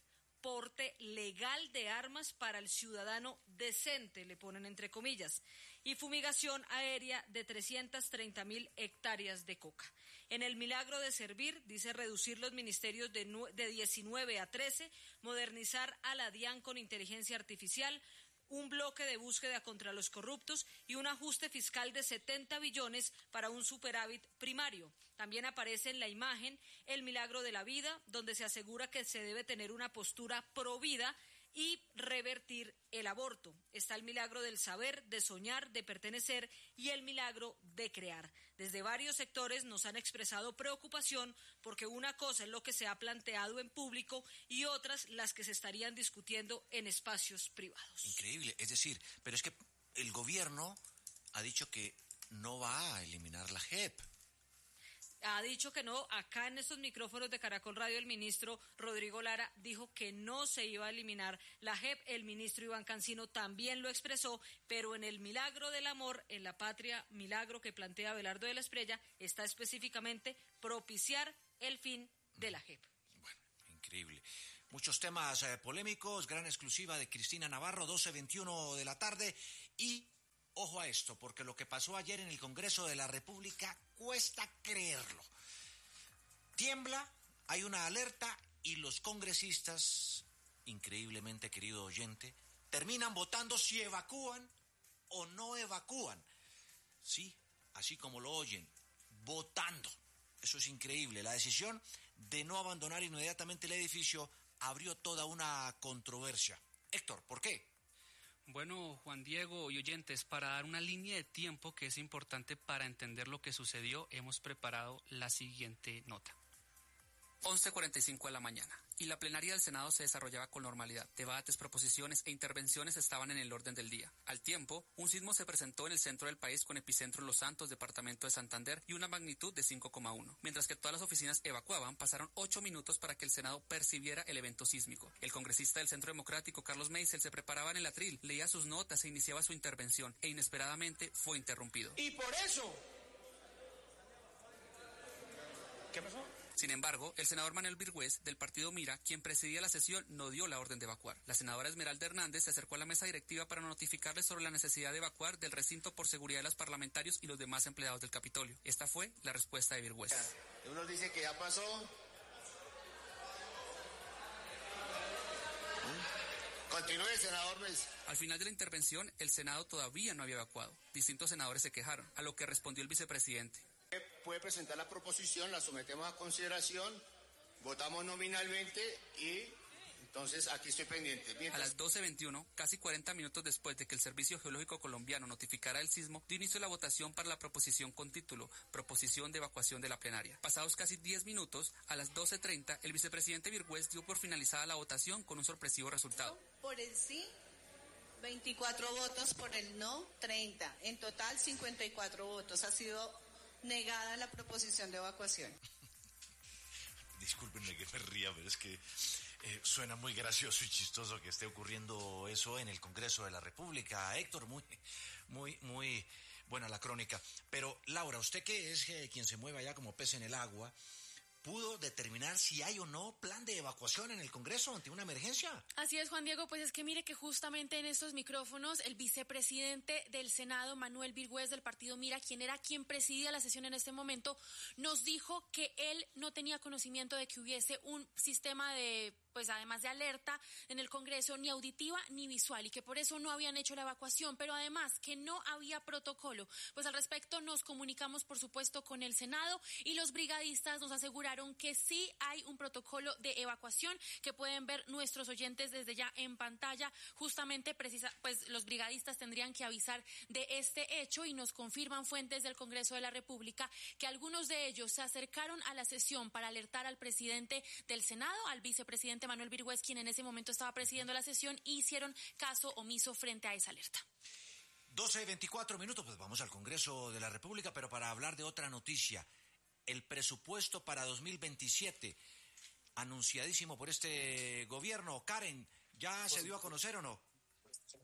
porte legal de armas para el ciudadano decente, le ponen entre comillas, y fumigación aérea de trescientas treinta mil hectáreas de coca. En el milagro de servir, dice reducir los ministerios de, de diecinueve a trece, modernizar a la DIAN con inteligencia artificial, un bloque de búsqueda contra los corruptos y un ajuste fiscal de setenta billones para un superávit primario. También aparece en la imagen el milagro de la vida, donde se asegura que se debe tener una postura pro vida y revertir el aborto. Está el milagro del saber, de soñar, de pertenecer y el milagro de crear. Desde varios sectores nos han expresado preocupación porque una cosa es lo que se ha planteado en público y otras las que se estarían discutiendo en espacios privados. Increíble, es decir, pero es que el gobierno ha dicho que no va a eliminar la J E P. Ha dicho que no. Acá en estos micrófonos de Caracol Radio el ministro Rodrigo Lara dijo que no se iba a eliminar la J E P. El ministro Iván Cancino también lo expresó, pero en el milagro del amor, en la patria milagro que plantea Abelardo de la Espriella, está específicamente propiciar el fin de la J E P. Bueno, increíble. Muchos temas eh, polémicos, gran exclusiva de Cristina Navarro, doce veintiuno de la tarde y... ojo a esto, porque lo que pasó ayer en el Congreso de la República cuesta creerlo. Tiembla, hay una alerta y los congresistas, increíblemente querido oyente, terminan votando si evacúan o no evacúan. Sí, así como lo oyen, votando. Eso es increíble. La decisión de no abandonar inmediatamente el edificio abrió toda una controversia. Héctor, ¿por qué? Bueno, Juan Diego y oyentes, para dar una línea de tiempo que es importante para entender lo que sucedió, hemos preparado la siguiente nota. once cuarenta y cinco de la mañana, y la plenaria del Senado se desarrollaba con normalidad. Debates, proposiciones e intervenciones estaban en el orden del día. Al tiempo, un sismo se presentó en el centro del país con epicentro en Los Santos, departamento de Santander, y una magnitud de cinco coma uno. Mientras que todas las oficinas evacuaban, pasaron ocho minutos para que el Senado percibiera el evento sísmico. El congresista del Centro Democrático, Carlos Meisel, se preparaba en el atril, leía sus notas e iniciaba su intervención, e inesperadamente fue interrumpido. Y por eso... ¿Qué pasó? Sin embargo, el senador Manuel Virgües, del partido Mira, quien presidía la sesión, no dio la orden de evacuar. La senadora Esmeralda Hernández se acercó a la mesa directiva para notificarle sobre la necesidad de evacuar del recinto por seguridad de los parlamentarios y los demás empleados del Capitolio. Esta fue la respuesta de Virgües. Uno dice que ya pasó. Continúe, senador Luis. Al final de la intervención, el Senado todavía no había evacuado. Distintos senadores se quejaron, a lo que respondió el vicepresidente. Puede presentar la proposición, la sometemos a consideración, votamos nominalmente y entonces aquí estoy pendiente. Mientras... A las doce veintiuno, casi cuarenta minutos después de que el Servicio Geológico Colombiano notificara el sismo, dio inicio a la votación para la proposición con título Proposición de evacuación de la plenaria. Pasados casi diez minutos, a las doce treinta, el vicepresidente Virgües dio por finalizada la votación con un sorpresivo resultado. Por el sí, veinticuatro votos, por el no, treinta. En total, cincuenta y cuatro votos. Ha sido negada la proposición de evacuación. Discúlpenme que me ría, pero es que eh, suena muy gracioso y chistoso que esté ocurriendo eso en el Congreso de la República. Héctor, muy, muy, muy buena la crónica. Pero, Laura, usted que es eh, quien se mueve allá como pez en el agua, ¿pudo determinar si hay o no plan de evacuación en el Congreso ante una emergencia? Así es, Juan Diego, pues es que mire que justamente en estos micrófonos el vicepresidente del Senado, Manuel Virgües, del partido Mira, quien era quien presidía la sesión en este momento, nos dijo que él no tenía conocimiento de que hubiese un sistema de, pues además de alerta en el Congreso, ni auditiva ni visual, y que por eso no habían hecho la evacuación, pero además que no había protocolo. Pues al respecto nos comunicamos, por supuesto, con el Senado y los brigadistas nos aseguraron que sí hay un protocolo de evacuación que pueden ver nuestros oyentes desde ya en pantalla. Justamente, precisa, pues los brigadistas tendrían que avisar de este hecho y nos confirman fuentes del Congreso de la República que algunos de ellos se acercaron a la sesión para alertar al presidente del Senado, al vicepresidente Manuel Virgües, quien en ese momento estaba presidiendo la sesión, y hicieron caso omiso frente a esa alerta. doce veinticuatro minutos, pues vamos al Congreso de la República, pero para hablar de otra noticia. El presupuesto para dos mil veintisiete, anunciadísimo por este gobierno. Karen, ¿ya se dio a conocer o no?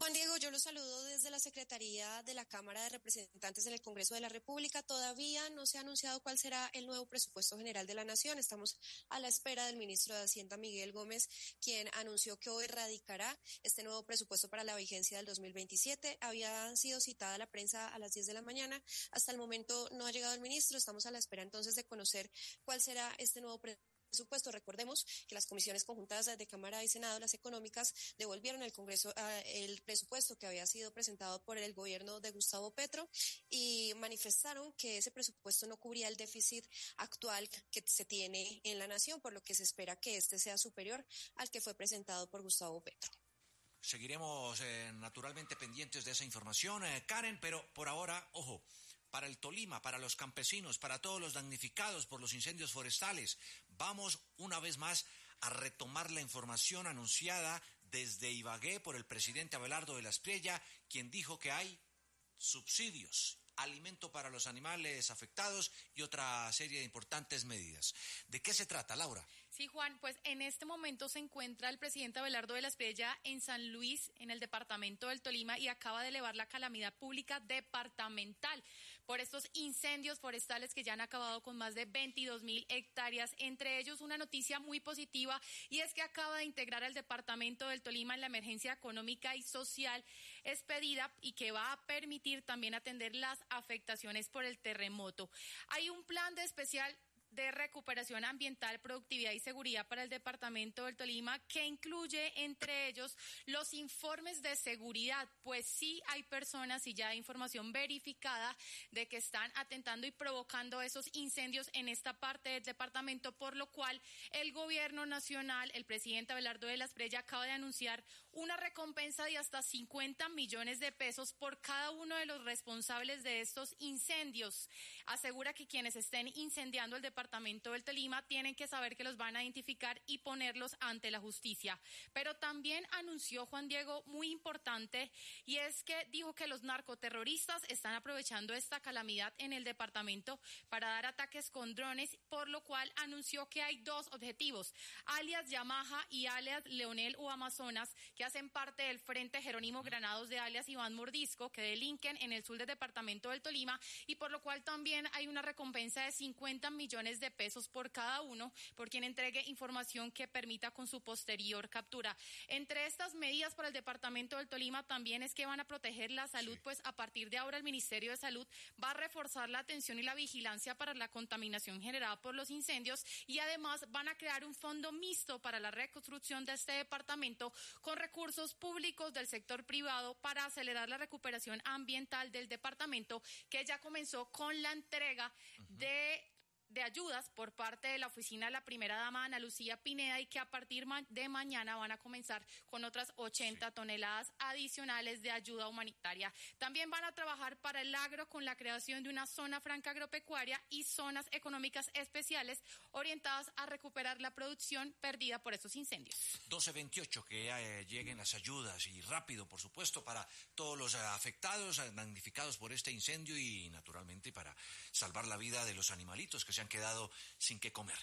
Juan Diego, yo lo saludo desde la Secretaría de la Cámara de Representantes en el Congreso de la República. Todavía no se ha anunciado cuál será el nuevo presupuesto general de la Nación. Estamos a la espera del ministro de Hacienda, Miguel Gómez, quien anunció que hoy radicará este nuevo presupuesto para la vigencia del dos mil veintisiete. Había sido citada la prensa a las diez de la mañana. Hasta el momento no ha llegado el ministro. Estamos a la espera entonces de conocer cuál será este nuevo presupuesto. Presupuesto. Recordemos que las comisiones conjuntas de Cámara y Senado, las económicas, devolvieron al Congreso uh, el presupuesto que había sido presentado por el gobierno de Gustavo Petro y manifestaron que ese presupuesto no cubría el déficit actual que se tiene en la nación, por lo que se espera que este sea superior al que fue presentado por Gustavo Petro. Seguiremos eh, naturalmente pendientes de esa información, eh, Karen, pero por ahora, ojo, para el Tolima, para los campesinos, para todos los damnificados por los incendios forestales. Vamos una vez más a retomar la información anunciada desde Ibagué por el presidente Abelardo de la Espriella, quien dijo que hay subsidios, alimento para los animales afectados y otra serie de importantes medidas. ¿De qué se trata, Laura? Sí, Juan, pues en este momento se encuentra el presidente Abelardo de la Espriella en San Luis, en el departamento del Tolima, y acaba de elevar la calamidad pública departamental por estos incendios forestales que ya han acabado con más de veintidós mil hectáreas. Entre ellos, una noticia muy positiva, y es que acaba de integrar al departamento del Tolima en la emergencia económica y social expedida y que va a permitir también atender las afectaciones por el terremoto. Hay un plan de especial de recuperación ambiental, productividad y seguridad para el departamento del Tolima, que incluye entre ellos los informes de seguridad, pues sí hay personas y ya hay información verificada de que están atentando y provocando esos incendios en esta parte del departamento, por lo cual el gobierno nacional, el presidente Abelardo de la Espriella, acaba de anunciar una recompensa de hasta cincuenta millones de pesos por cada uno de los responsables de estos incendios. Asegura que quienes estén incendiando el departamento del Tolima tienen que saber que los van a identificar y ponerlos ante la justicia. Pero también anunció, Juan Diego, muy importante, y es que dijo que los narcoterroristas están aprovechando esta calamidad en el departamento para dar ataques con drones, por lo cual anunció que hay dos objetivos, alias Yamaha y alias Leonel o Amazonas, que hacen parte del Frente Jerónimo Granados de alias Iván Mordisco, que delinquen en el sur del departamento del Tolima, y por lo cual también hay una recompensa de cincuenta millones de pesos por cada uno, por quien entregue información que permita con su posterior captura. Entre estas medidas para el departamento del Tolima también es que van a proteger la salud, sí. Pues a partir de ahora el Ministerio de Salud va a reforzar la atención y la vigilancia para la contaminación generada por los incendios, y además van a crear un fondo mixto para la reconstrucción de este departamento con recursos públicos del sector privado para acelerar la recuperación ambiental del departamento, que ya comenzó con la entrega uh-huh. de de ayudas por parte de la oficina de la primera dama Ana Lucía Pineda, y que a partir de mañana van a comenzar con otras ochenta sí. toneladas adicionales de ayuda humanitaria. También van a trabajar para el agro con la creación de una zona franca agropecuaria y zonas económicas especiales orientadas a recuperar la producción perdida por estos incendios. doce veintiocho, que eh, lleguen las ayudas, y rápido, por supuesto, para todos los eh, afectados, eh, damnificados por este incendio, y naturalmente para salvar la vida de los animalitos que se han quedado sin qué comer.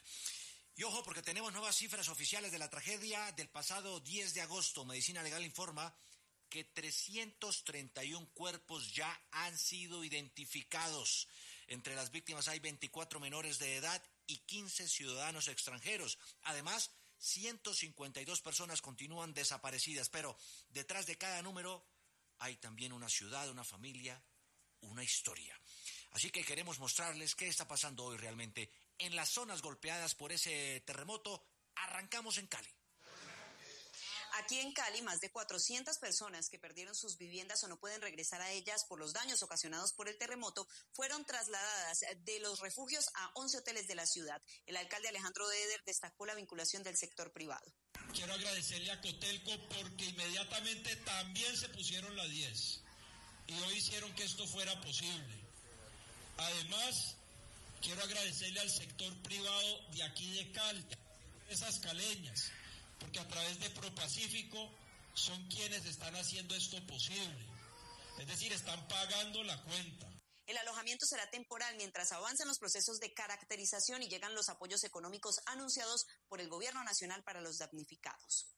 Y ojo, porque tenemos nuevas cifras oficiales de la tragedia del pasado diez de agosto. Medicina Legal informa que trescientos treinta y uno cuerpos ya han sido identificados. Entre las víctimas hay veinticuatro menores de edad y quince ciudadanos extranjeros. Además, ciento cincuenta y dos personas continúan desaparecidas, pero detrás de cada número hay también una ciudad, una familia, una historia. Así que queremos mostrarles qué está pasando hoy realmente en las zonas golpeadas por ese terremoto. Arrancamos en Cali. Aquí en Cali, más de cuatrocientas personas que perdieron sus viviendas o no pueden regresar a ellas por los daños ocasionados por el terremoto fueron trasladadas de los refugios a once hoteles de la ciudad. El alcalde Alejandro Deder destacó la vinculación del sector privado. Quiero agradecerle a Cotelco porque inmediatamente también se pusieron la diez y hoy hicieron que esto fuera posible. Además, quiero agradecerle al sector privado de aquí de Cali, esas caleñas, porque a través de ProPacífico son quienes están haciendo esto posible. Es decir, están pagando la cuenta. El alojamiento será temporal mientras avanzan los procesos de caracterización y llegan los apoyos económicos anunciados por el Gobierno Nacional para los damnificados.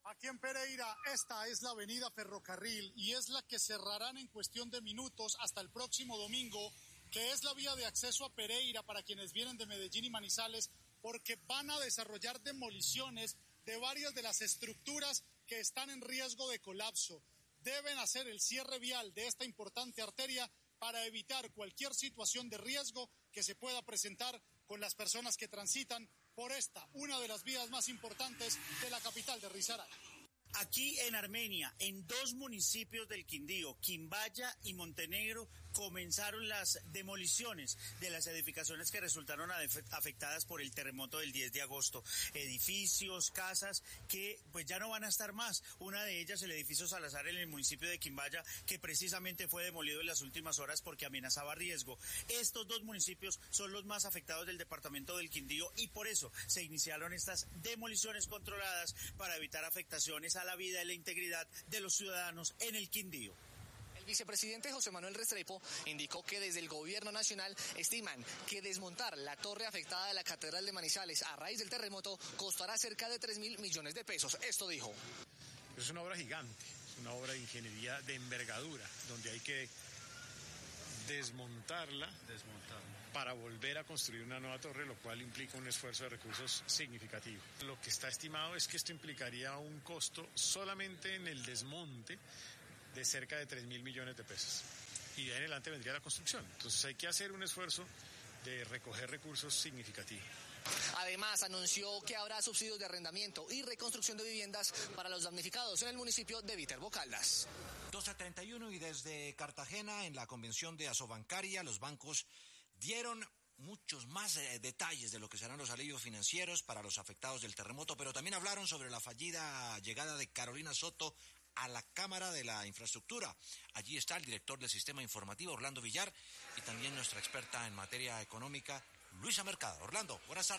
Aquí en Pereira, esta es la avenida Ferrocarril y es la que cerrarán en cuestión de minutos hasta el próximo domingo, que es la vía de acceso a Pereira para quienes vienen de Medellín y Manizales, porque van a desarrollar demoliciones de varias de las estructuras que están en riesgo de colapso. Deben hacer el cierre vial de esta importante arteria para evitar cualquier situación de riesgo que se pueda presentar con las personas que transitan por esta, una de las vías más importantes de la capital de Risaralda. Aquí en Armenia, en dos municipios del Quindío, Quimbaya y Montenegro, comenzaron las demoliciones de las edificaciones que resultaron afectadas por el terremoto del diez de agosto. Edificios, casas que pues ya no van a estar más. Una de ellas, el edificio Salazar en el municipio de Quimbaya, que precisamente fue demolido en las últimas horas porque amenazaba riesgo. Estos dos municipios son los más afectados del departamento del Quindío y por eso se iniciaron estas demoliciones controladas para evitar afectaciones a la vida y la integridad de los ciudadanos en el Quindío. El vicepresidente José Manuel Restrepo indicó que desde el gobierno nacional estiman que desmontar la torre afectada de la Catedral de Manizales a raíz del terremoto costará cerca de tres mil millones de pesos. Esto dijo. Es una obra gigante, es una obra de ingeniería de envergadura, donde hay que desmontarla, desmontarla para volver a construir una nueva torre, lo cual implica un esfuerzo de recursos significativo. Lo que está estimado es que esto implicaría un costo solamente en el desmonte de cerca de tres mil millones de pesos. Y de ahí en adelante vendría la construcción. Entonces hay que hacer un esfuerzo de recoger recursos significativos. Además, anunció que habrá subsidios de arrendamiento y reconstrucción de viviendas para los damnificados en el municipio de Viterbo Caldas. doce treinta y uno y desde Cartagena, en la convención de Asobancaria, los bancos dieron muchos más eh, detalles de lo que serán los alivios financieros para los afectados del terremoto, pero también hablaron sobre la fallida llegada de Carolina Soto a la Cámara de la Infraestructura. Allí está el director del Sistema Informativo, Orlando Villar, y también nuestra experta en materia económica, Luisa Mercado. Orlando, buenas tardes.